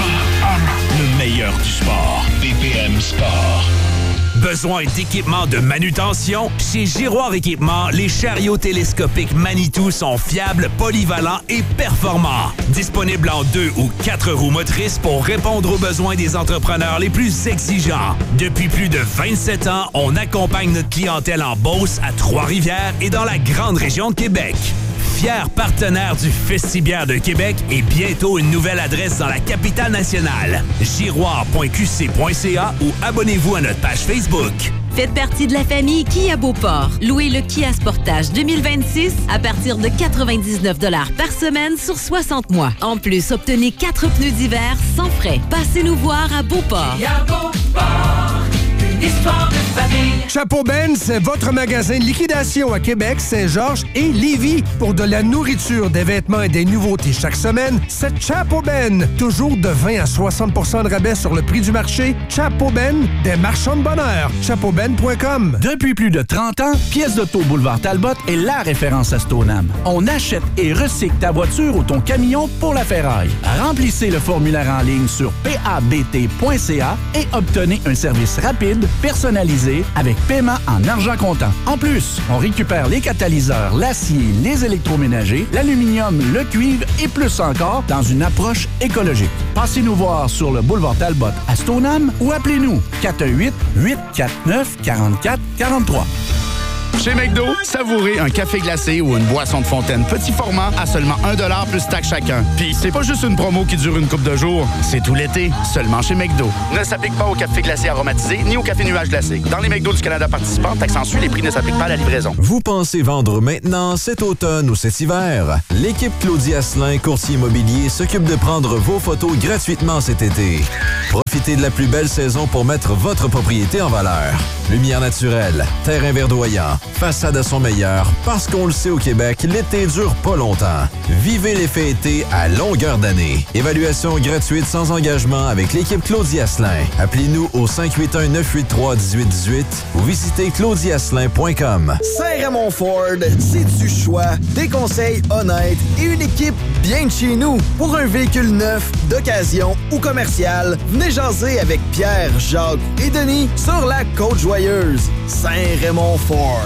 M. Le meilleur du sport. B P M Sport. Besoin d'équipements de manutention? Chez Giroir Équipement, les chariots télescopiques Manitou sont fiables, polyvalents et performants. Disponibles en deux ou quatre roues motrices pour répondre aux besoins des entrepreneurs les plus exigeants. Depuis plus de vingt-sept ans, on accompagne notre clientèle en Beauce, à Trois-Rivières et dans la grande région de Québec. Fier partenaire du Festibiaire de Québec et bientôt une nouvelle adresse dans la capitale nationale. giroir point q c point c a ou abonnez-vous à notre page Facebook. Faites partie de la famille Kia Beauport. Louez le Kia Sportage deux mille vingt-six à partir de quatre-vingt-dix-neuf dollars par semaine sur soixante mois. En plus, obtenez quatre pneus d'hiver sans frais. Passez nous voir à Beauport. Kia Beauport, une histoire de famille. Chapeau Ben, c'est votre magasin de liquidation à Québec, Saint-Georges et Lévis. Pour de la nourriture, des vêtements et des nouveautés chaque semaine, c'est Chapeau Ben. Toujours de vingt à soixante pour cent de rabais sur le prix du marché. Chapeau Ben, des marchands de bonheur. chapeau ben point com. Depuis plus de trente ans, Pièces d'auto Boulevard Talbot est la référence à Stoneham. On achète et recycle ta voiture ou ton camion pour la ferraille. Remplissez le formulaire en ligne sur p a b t point c a et obtenez un service rapide, personnalisé, avec paiement en argent comptant. En plus, on récupère les catalyseurs, l'acier, les électroménagers, l'aluminium, le cuivre et plus encore dans une approche écologique. Passez-nous voir sur le boulevard Talbot à Stoneham ou appelez-nous quatre un huit, huit quatre neuf, quatre quatre quatre trois. Chez McDo, savourez un café glacé ou une boisson de fontaine petit format à seulement un dollar plus taxe chacun. Puis c'est pas juste une promo qui dure une couple de jours, c'est tout l'été, seulement chez McDo. Ne s'applique pas au café glacé aromatisé ni au café nuage glacé. Dans les McDo du Canada participants, taxe en sus, les prix ne s'appliquent pas à la livraison. Vous pensez vendre maintenant, cet automne ou cet hiver? L'équipe Claudie Asselin, courtier immobilier, s'occupe de prendre vos photos gratuitement cet été. Profitez de la plus belle saison pour mettre votre propriété en valeur. Lumière naturelle, terrain verdoyant, façade à son meilleur, parce qu'on le sait au Québec, l'été dure pas longtemps. Vivez l'effet été à longueur d'année. Évaluation gratuite sans engagement avec l'équipe Claudie Asselin. Appelez-nous au cinq huit un, neuf huit trois, un huit un huit ou visitez claudie asselin point com. Saint-Raymond Ford, c'est du choix, des conseils honnêtes et une équipe bien de chez nous. Pour un véhicule neuf, d'occasion ou commercial, venez jaser avec Pierre, Jacques et Denis sur la Côte-Joyeuse. Saint-Raymond Ford.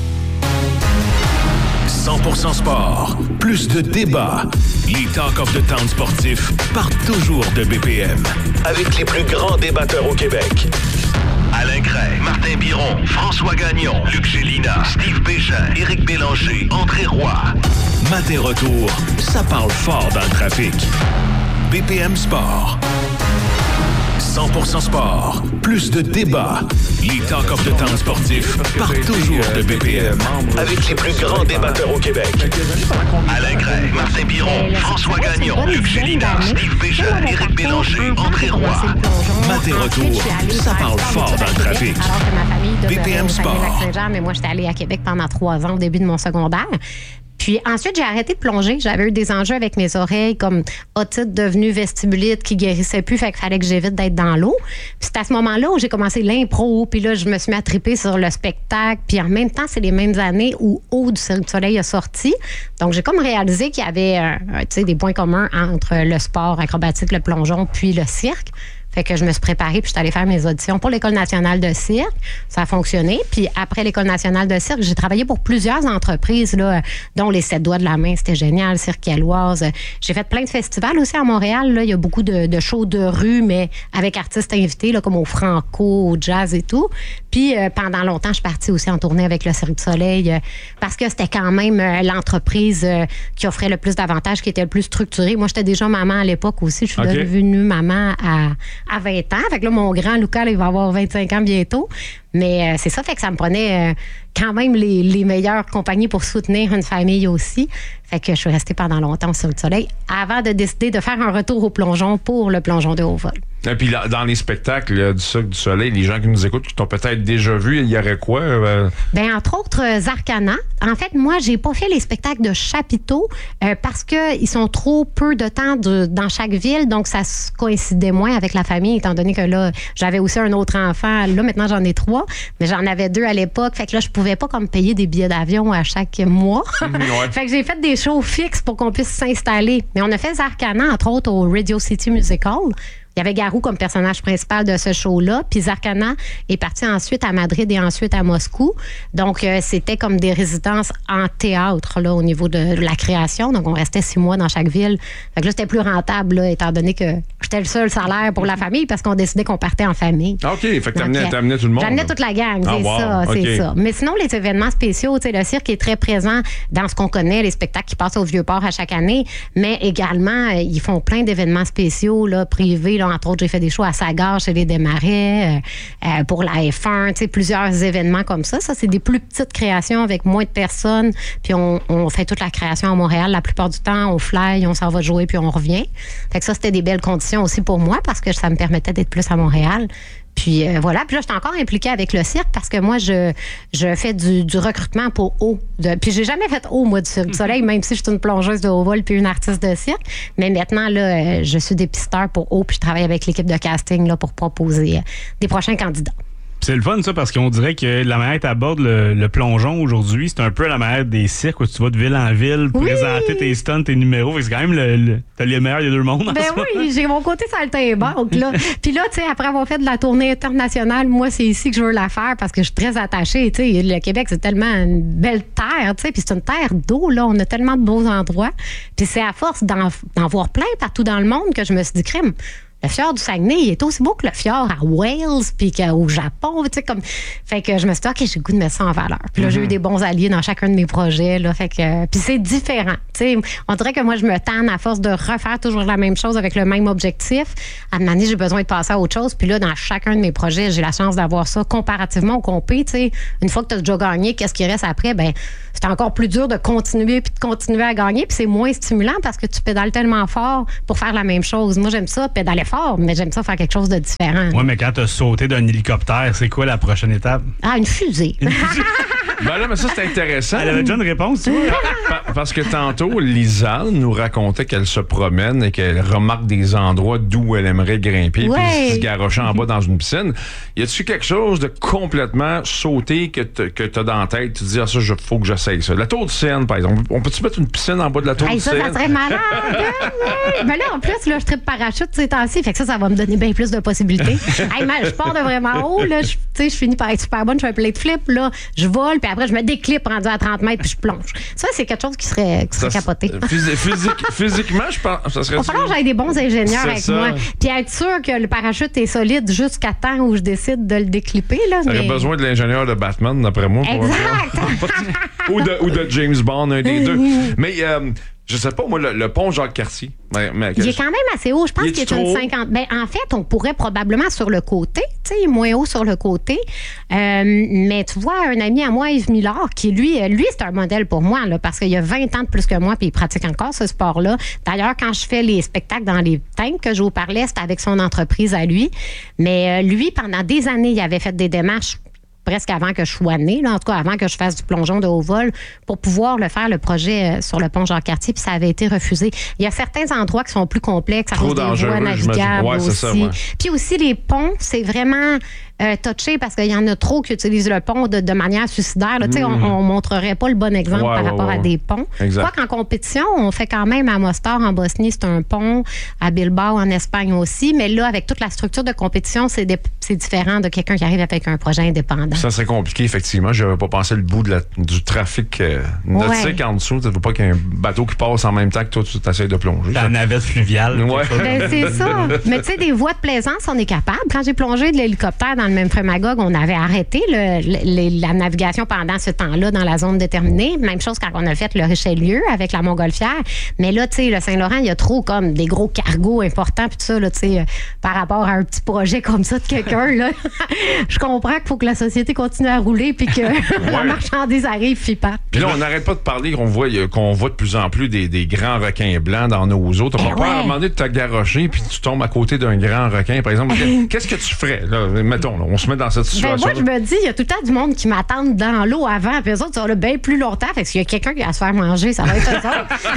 cent pour cent sport, plus de débats. Les Talk of the Town sportifs partent toujours de B P M. Avec les plus grands débatteurs au Québec. Alain Cray, Martin Biron, François Gagnon, Luc Gélina, Steve Bégin, Éric Bélanger, André Roy. Matin retour, ça parle fort dans le trafic. B P M Sport. cent pour cent sport. Plus de débats. Les talk of the town sportifs partent toujours de B P M. Avec les plus grands débatteurs au Québec. Alain Gray, Martin Biron, François Gagnon, Luc Gélina, Steve Béjean, Éric Bélanger, André Roy. Matin retour, ça parle fort dans le trafic. Alors que ma famille B P M demeurait au Sport. Saguenay-Lac-Saint-Jean, mais moi, j'étais allée à Québec pendant trois ans au début de mon secondaire. Puis ensuite, j'ai arrêté de plonger. J'avais eu des enjeux avec mes oreilles, comme otite devenue vestibulite qui guérissait plus, fait qu'il fallait que j'évite d'être dans l'eau. Puis c'est à ce moment-là où j'ai commencé l'impro, puis là, je me suis mis à triper sur le spectacle. Puis en même temps, c'est les mêmes années où Eau du Cirque du Soleil a sorti. Donc, j'ai comme réalisé qu'il y avait euh, tu sais, des points communs entre le sport acrobatique, le plongeon, puis le cirque. Fait que je me suis préparée, puis je suis allée faire mes auditions pour l'École nationale de cirque. Ça a fonctionné. Puis après l'École nationale de cirque, j'ai travaillé pour plusieurs entreprises, là, dont les Sept Doigts de la Main. C'était génial, Cirque Galloise. J'ai fait plein de festivals aussi à Montréal. Là. Il y a beaucoup de, de shows de rue, mais avec artistes invités, là, comme au Franco, au jazz et tout. Puis euh, pendant longtemps, je suis partie aussi en tournée avec le Cirque du Soleil euh, parce que c'était quand même euh, l'entreprise euh, qui offrait le plus d'avantages, qui était le plus structurée. Moi, j'étais déjà maman à l'époque aussi. Je suis Okay. devenue maman à... à vingt ans. Fait que là, mon grand Lucas, là, il va avoir vingt-cinq ans bientôt. Mais euh, c'est ça, fait que ça me prenait euh, quand même les, les meilleures compagnies pour soutenir une famille aussi. Fait que je suis restée pendant longtemps sur le soleil avant de décider de faire un retour au plongeon pour le plongeon de haut vol. Et puis là, dans les spectacles là, du Cirque du Soleil, les gens qui nous écoutent, qui t'ont peut-être déjà vu, il y aurait quoi? Euh... Bien, entre autres, euh, Zarkana. En fait, moi, j'ai pas fait les spectacles de chapiteaux euh, parce qu'ils sont trop peu de temps de, dans chaque ville, donc ça se coïncidait moins avec la famille, étant donné que là, j'avais aussi un autre enfant. Là, maintenant, j'en ai trois, mais j'en avais deux à l'époque. Fait que là, je pouvais pas comme payer des billets d'avion à chaque mois. Ouais. Fait que j'ai fait des shows fixes pour qu'on puisse s'installer. Mais on a fait Zarkana, entre autres, au Radio City Music Hall. Il y avait Garou comme personnage principal de ce show-là. Puis Zarkana est parti ensuite à Madrid et ensuite à Moscou. Donc, euh, c'était comme des résidences en théâtre là, au niveau de la création. Donc, on restait six mois dans chaque ville. Fait que là, c'était plus rentable, là, étant donné que j'étais le seul salaire pour la famille parce qu'on décidait qu'on partait en famille. OK, fait que t'amenais, t'amenais tout le monde. J'amenais toute la gang, c'est ah, wow. ça, okay. c'est ça. Mais sinon, les événements spéciaux, tu sais, le cirque est très présent dans ce qu'on connaît, les spectacles qui passent au Vieux-Port à chaque année, mais également, ils font plein d'événements spéciaux, là, privés, là. Entre autres, j'ai fait des shows à Sagard chez les Desmarais, euh, euh, pour la F un, tu sais, plusieurs événements comme ça. Ça, c'est des plus petites créations avec moins de personnes. Puis on, on fait toute la création à Montréal. La plupart du temps, on fly, on s'en va jouer, puis on revient. Fait que ça, c'était des belles conditions aussi pour moi parce que ça me permettait d'être plus à Montréal. Puis euh, voilà. Puis là, je suis encore impliquée avec le cirque parce que moi, je, je fais du, du recrutement pour Eau. De, puis j'ai jamais fait Eau, moi, du Cirque du Soleil, même si je suis une plongeuse de haut vol puis une artiste de cirque. Mais maintenant, là, euh, je suis dépisteur pour Eau puis je travaille avec l'équipe de casting là, pour proposer euh, des prochains candidats. C'est le fun, ça, parce qu'on dirait que la manière que tu abordes le, le plongeon aujourd'hui, c'est un peu la manière des cirques où tu vas de ville en ville, oui! présenter tes stunts, tes numéros. C'est quand même le, le, t'as les meilleurs des deux mondes. Ben oui, j'ai mon côté saltimbanque, là. Puis là, tu sais, après avoir fait de la tournée internationale, moi, c'est ici que je veux la faire parce que je suis très attachée. Tu sais, le Québec, c'est tellement une belle terre, tu sais, puis c'est une terre d'eau, là. On a tellement de beaux endroits. Puis c'est à force d'en, d'en voir plein partout dans le monde que je me suis dit, crime. Le fjord du Saguenay, il est aussi beau que le fjord à Wales puis qu'au Japon, tu sais, comme... Fait que je me suis dit, OK, j'ai le goût de mettre ça en valeur. Puis là, mm-hmm. j'ai eu des bons alliés dans chacun de mes projets, là, fait que... Puis c'est différent, tu sais. On dirait que moi, je me tanne à force de refaire toujours la même chose avec le même objectif. À un moment donné, j'ai besoin de passer à autre chose. Puis là, dans chacun de mes projets, j'ai la chance d'avoir ça comparativement au compé, tu sais. Une fois que tu as déjà gagné, qu'est-ce qui reste après? Ben c'est encore plus dur de continuer puis de continuer à gagner. Puis c'est moins stimulant parce que tu pédales tellement fort pour faire la même chose. Moi, j'aime ça, pédaler fort, mais j'aime ça faire quelque chose de différent. Oui, mais quand tu as sauté d'un hélicoptère, c'est quoi la prochaine étape? Ah, une fusée. Une fusée. Ben là, mais ça, c'est intéressant. Elle avait déjà une réponse, tu vois. Parce que tantôt, Lisanne nous racontait qu'elle se promène et qu'elle remarque des endroits d'où elle aimerait grimper ouais. puis se garrocher en bas dans une piscine. Y a-tu quelque chose de complètement sauté que tu as dans la tête? Tu te dis, ah, ça, il faut que j'essaye ça. La tour du Seine, par exemple. On peut-tu mettre une piscine en bas de la tour hey, du ça, Seine? Ça serait malade. Mais là, en plus, là, je tripe parachute ces temps-ci. Fait que ça, ça va me donner bien plus de possibilités. Hey, man, je pars de vraiment haut. Là, je, je finis par être super bonne. Je fais un plate flip. Là, je vole. Puis après, je me déclipe rendu à trente mètres puis je plonge. Ça, c'est quelque chose qui serait, qui serait ça, capoté. Phys- physique, physiquement, je pense ça serait... Il va falloir que j'aille des bons ingénieurs c'est avec ça. moi. Puis être sûr que le parachute est solide jusqu'à temps où je décide de le déclipper. Là, ça mais... aurait besoin de l'ingénieur de Batman, d'après moi. Exact! Pour... ou, de, ou de James Bond, un des deux. Mais... Euh, Je sais pas, moi, le, le pont Jacques-Cartier. Mais, mais, il est quand même assez haut. Je pense qu'il est une cinquante. Ben, en fait, on pourrait probablement sur le côté. Tu sais, il est moins haut sur le côté. Euh, mais tu vois, un ami à moi, Yves Millard, qui lui, lui c'est un modèle pour moi, là, parce qu'il a vingt ans de plus que moi, puis il pratique encore ce sport-là. D'ailleurs, quand je fais les spectacles dans les tanks que je vous parlais, c'était avec son entreprise à lui. Mais euh, lui, pendant des années, il avait fait des démarches presque avant que je sois née, là, en tout cas avant que je fasse du plongeon de haut vol, pour pouvoir le faire, le projet euh, sur le pont Jacques-Cartier, puis ça avait été refusé. Il y a certains endroits qui sont plus complexes, à cause des voies navigables ouais, aussi. Ça, ouais. Puis aussi, les ponts, c'est vraiment euh, touché parce qu'il y en a trop qui utilisent le pont de, de manière suicidaire. Mmh. On ne montrerait pas le bon exemple ouais, par ouais, rapport ouais. à des ponts. Exact. Quoi qu'en compétition, on fait quand même à Mostar, en Bosnie, c'est un pont, à Bilbao, en Espagne aussi, mais là, avec toute la structure de compétition, c'est, des, c'est différent de quelqu'un qui arrive avec un projet indépendant. Ça serait compliqué, effectivement. Je n'avais pas pensé le bout de la, du trafic euh, nautique ouais. en dessous. Tu ne veux pas qu'il y ait un bateau qui passe en même temps que toi, tu essaies de plonger. La navette fluviale. Ouais. Ben, c'est ça. Mais tu sais, des voies de plaisance, on est capable. Quand j'ai plongé de l'hélicoptère dans le même Magog, on avait arrêté le, le, la navigation pendant ce temps-là dans la zone déterminée. Même chose quand on a fait le Richelieu avec la Montgolfière. Mais là, tu sais, le Saint-Laurent, il y a trop comme des gros cargos importants puis tout ça, là, tu sais, euh, par rapport à un petit projet comme ça de quelqu'un, là. Je comprends qu'il faut que la société continue à rouler puis que ouais. la marchandise arrive puis pas. Puis là, on n'arrête pas de parler qu'on voit, qu'on voit de plus en plus des, des grands requins blancs dans nos eaux. T'as pas peur à demander de te garrocher puis tu tombes à côté d'un grand requin, par exemple. Qu'est-ce que tu ferais, là? Mettons, là, on se met dans cette situation. Ben moi, je me dis, il y a tout le temps du monde qui m'attend dans l'eau avant, puis eux autres, ils sont là bien plus longtemps. Fait que s'il y a quelqu'un qui va se faire manger, ça va être eux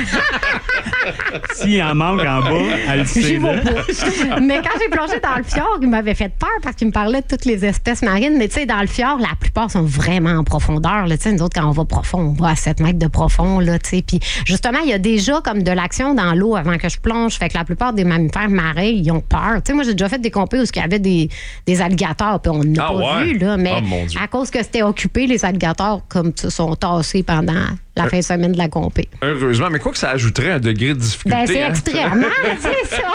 autres. S'il en manque en bas, elle le sait. J'y vais pas. Mais quand j'ai plongé dans le fjord, il m'avait fait peur parce qu'il me parlait de toutes les espèces marines. Mais tu sais, dans le fjord, la plupart sont vraiment en profondeur. Là. Nous autres, quand on va profond, on va à sept mètres de profond. Là, puis justement, il y a déjà comme de l'action dans l'eau avant que je plonge. Fait que la plupart des mammifères marins, ils ont peur. T'sais, moi, j'ai déjà fait des compés où il y avait des, des alligators, puis on n'a ah, pas ouais. vu, là, mais oh, à cause que c'était occupé, les alligators comme sont tassés pendant la fin de semaine de la compé. Heureusement, mais quoi que ça ajouterait un degré de difficulté. Ben, c'est hein? extrêmement, c'est ça.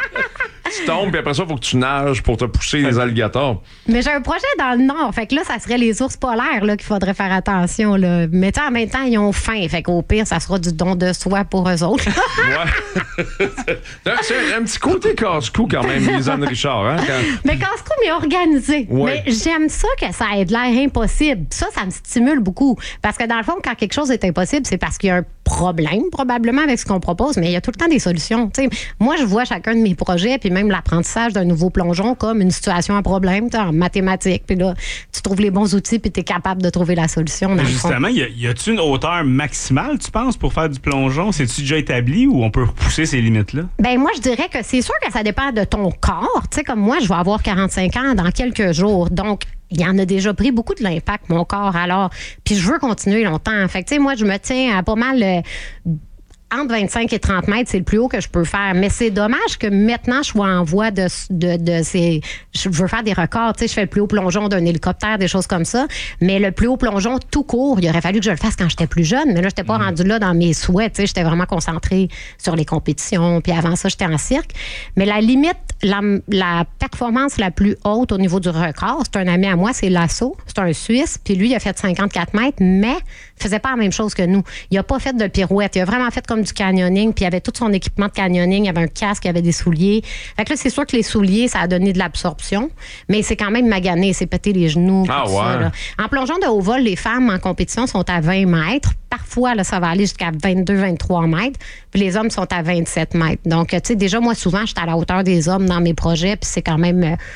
Tu tombes, puis après ça, il faut que tu nages pour te pousser les alligators. Mais j'ai un projet dans le nord. Fait que là, ça serait les ours polaires là, qu'il faudrait faire attention. Là. Mais en même temps, ils ont faim. Fait qu'au pire, ça sera du don de soi pour eux autres. Ouais. C'est un petit côté casse-cou quand même, Lisanne Richard. Hein, quand... Mais casse-cou, mais organisé. Ouais. Mais j'aime ça que ça ait de l'air impossible. Ça, ça me stimule beaucoup. Parce que dans le fond, quand quelque chose est impossible, c'est parce qu'il y a un problème, probablement, avec ce qu'on propose, mais il y a tout le temps des solutions. T'sais, moi, je vois chacun de mes projets, puis même l'apprentissage d'un nouveau plongeon comme une situation à problème en mathématiques. Puis là, tu trouves les bons outils, puis tu es capable de trouver la solution. Dans justement, y, a, y a-tu une hauteur maximale, tu penses, pour faire du plongeon? C'est-tu déjà établi ou on peut repousser ces limites-là? Ben moi, je dirais que c'est sûr que ça dépend de ton corps. Tu sais, comme moi, je vais avoir quarante-cinq ans dans quelques jours. Donc, il en a déjà pris beaucoup de l'impact, mon corps. Alors, puis je veux continuer longtemps. Fait que, tu sais, moi, je me tiens à pas mal... Euh, entre vingt-cinq et trente mètres, c'est le plus haut que je peux faire. Mais c'est dommage que maintenant, je sois en voie de, de, de ces... Je veux faire des records. Tu sais, je fais le plus haut plongeon d'un hélicoptère, des choses comme ça. Mais le plus haut plongeon tout court, il aurait fallu que je le fasse quand j'étais plus jeune. Mais là, je n'étais pas mmh. rendue là dans mes souhaits. Tu sais, j'étais vraiment concentrée sur les compétitions. Puis avant ça, j'étais en cirque. Mais la limite, la, la performance la plus haute au niveau du record, c'est un ami à moi, c'est Lasso. C'est un Suisse. Puis lui, il a fait cinquante-quatre mètres, mais il faisait pas la même chose que nous. Il a pas fait de pirouette. Il a vraiment fait comme du canyoning, puis il avait tout son équipement de canyoning, il y avait un casque, il y avait des souliers. Fait que là, c'est sûr que les souliers, ça a donné de l'absorption, mais c'est quand même magané, c'est pété les genoux. Ah tout ouais. ça, là. En plongeon de haut vol, les femmes en compétition sont à vingt mètres. Parfois, là, ça va aller jusqu'à vingt-deux vingt-trois mètres, puis les hommes sont à vingt-sept mètres. Donc, tu sais, déjà, moi, souvent, j'étais à la hauteur des hommes dans mes projets, puis c'est quand même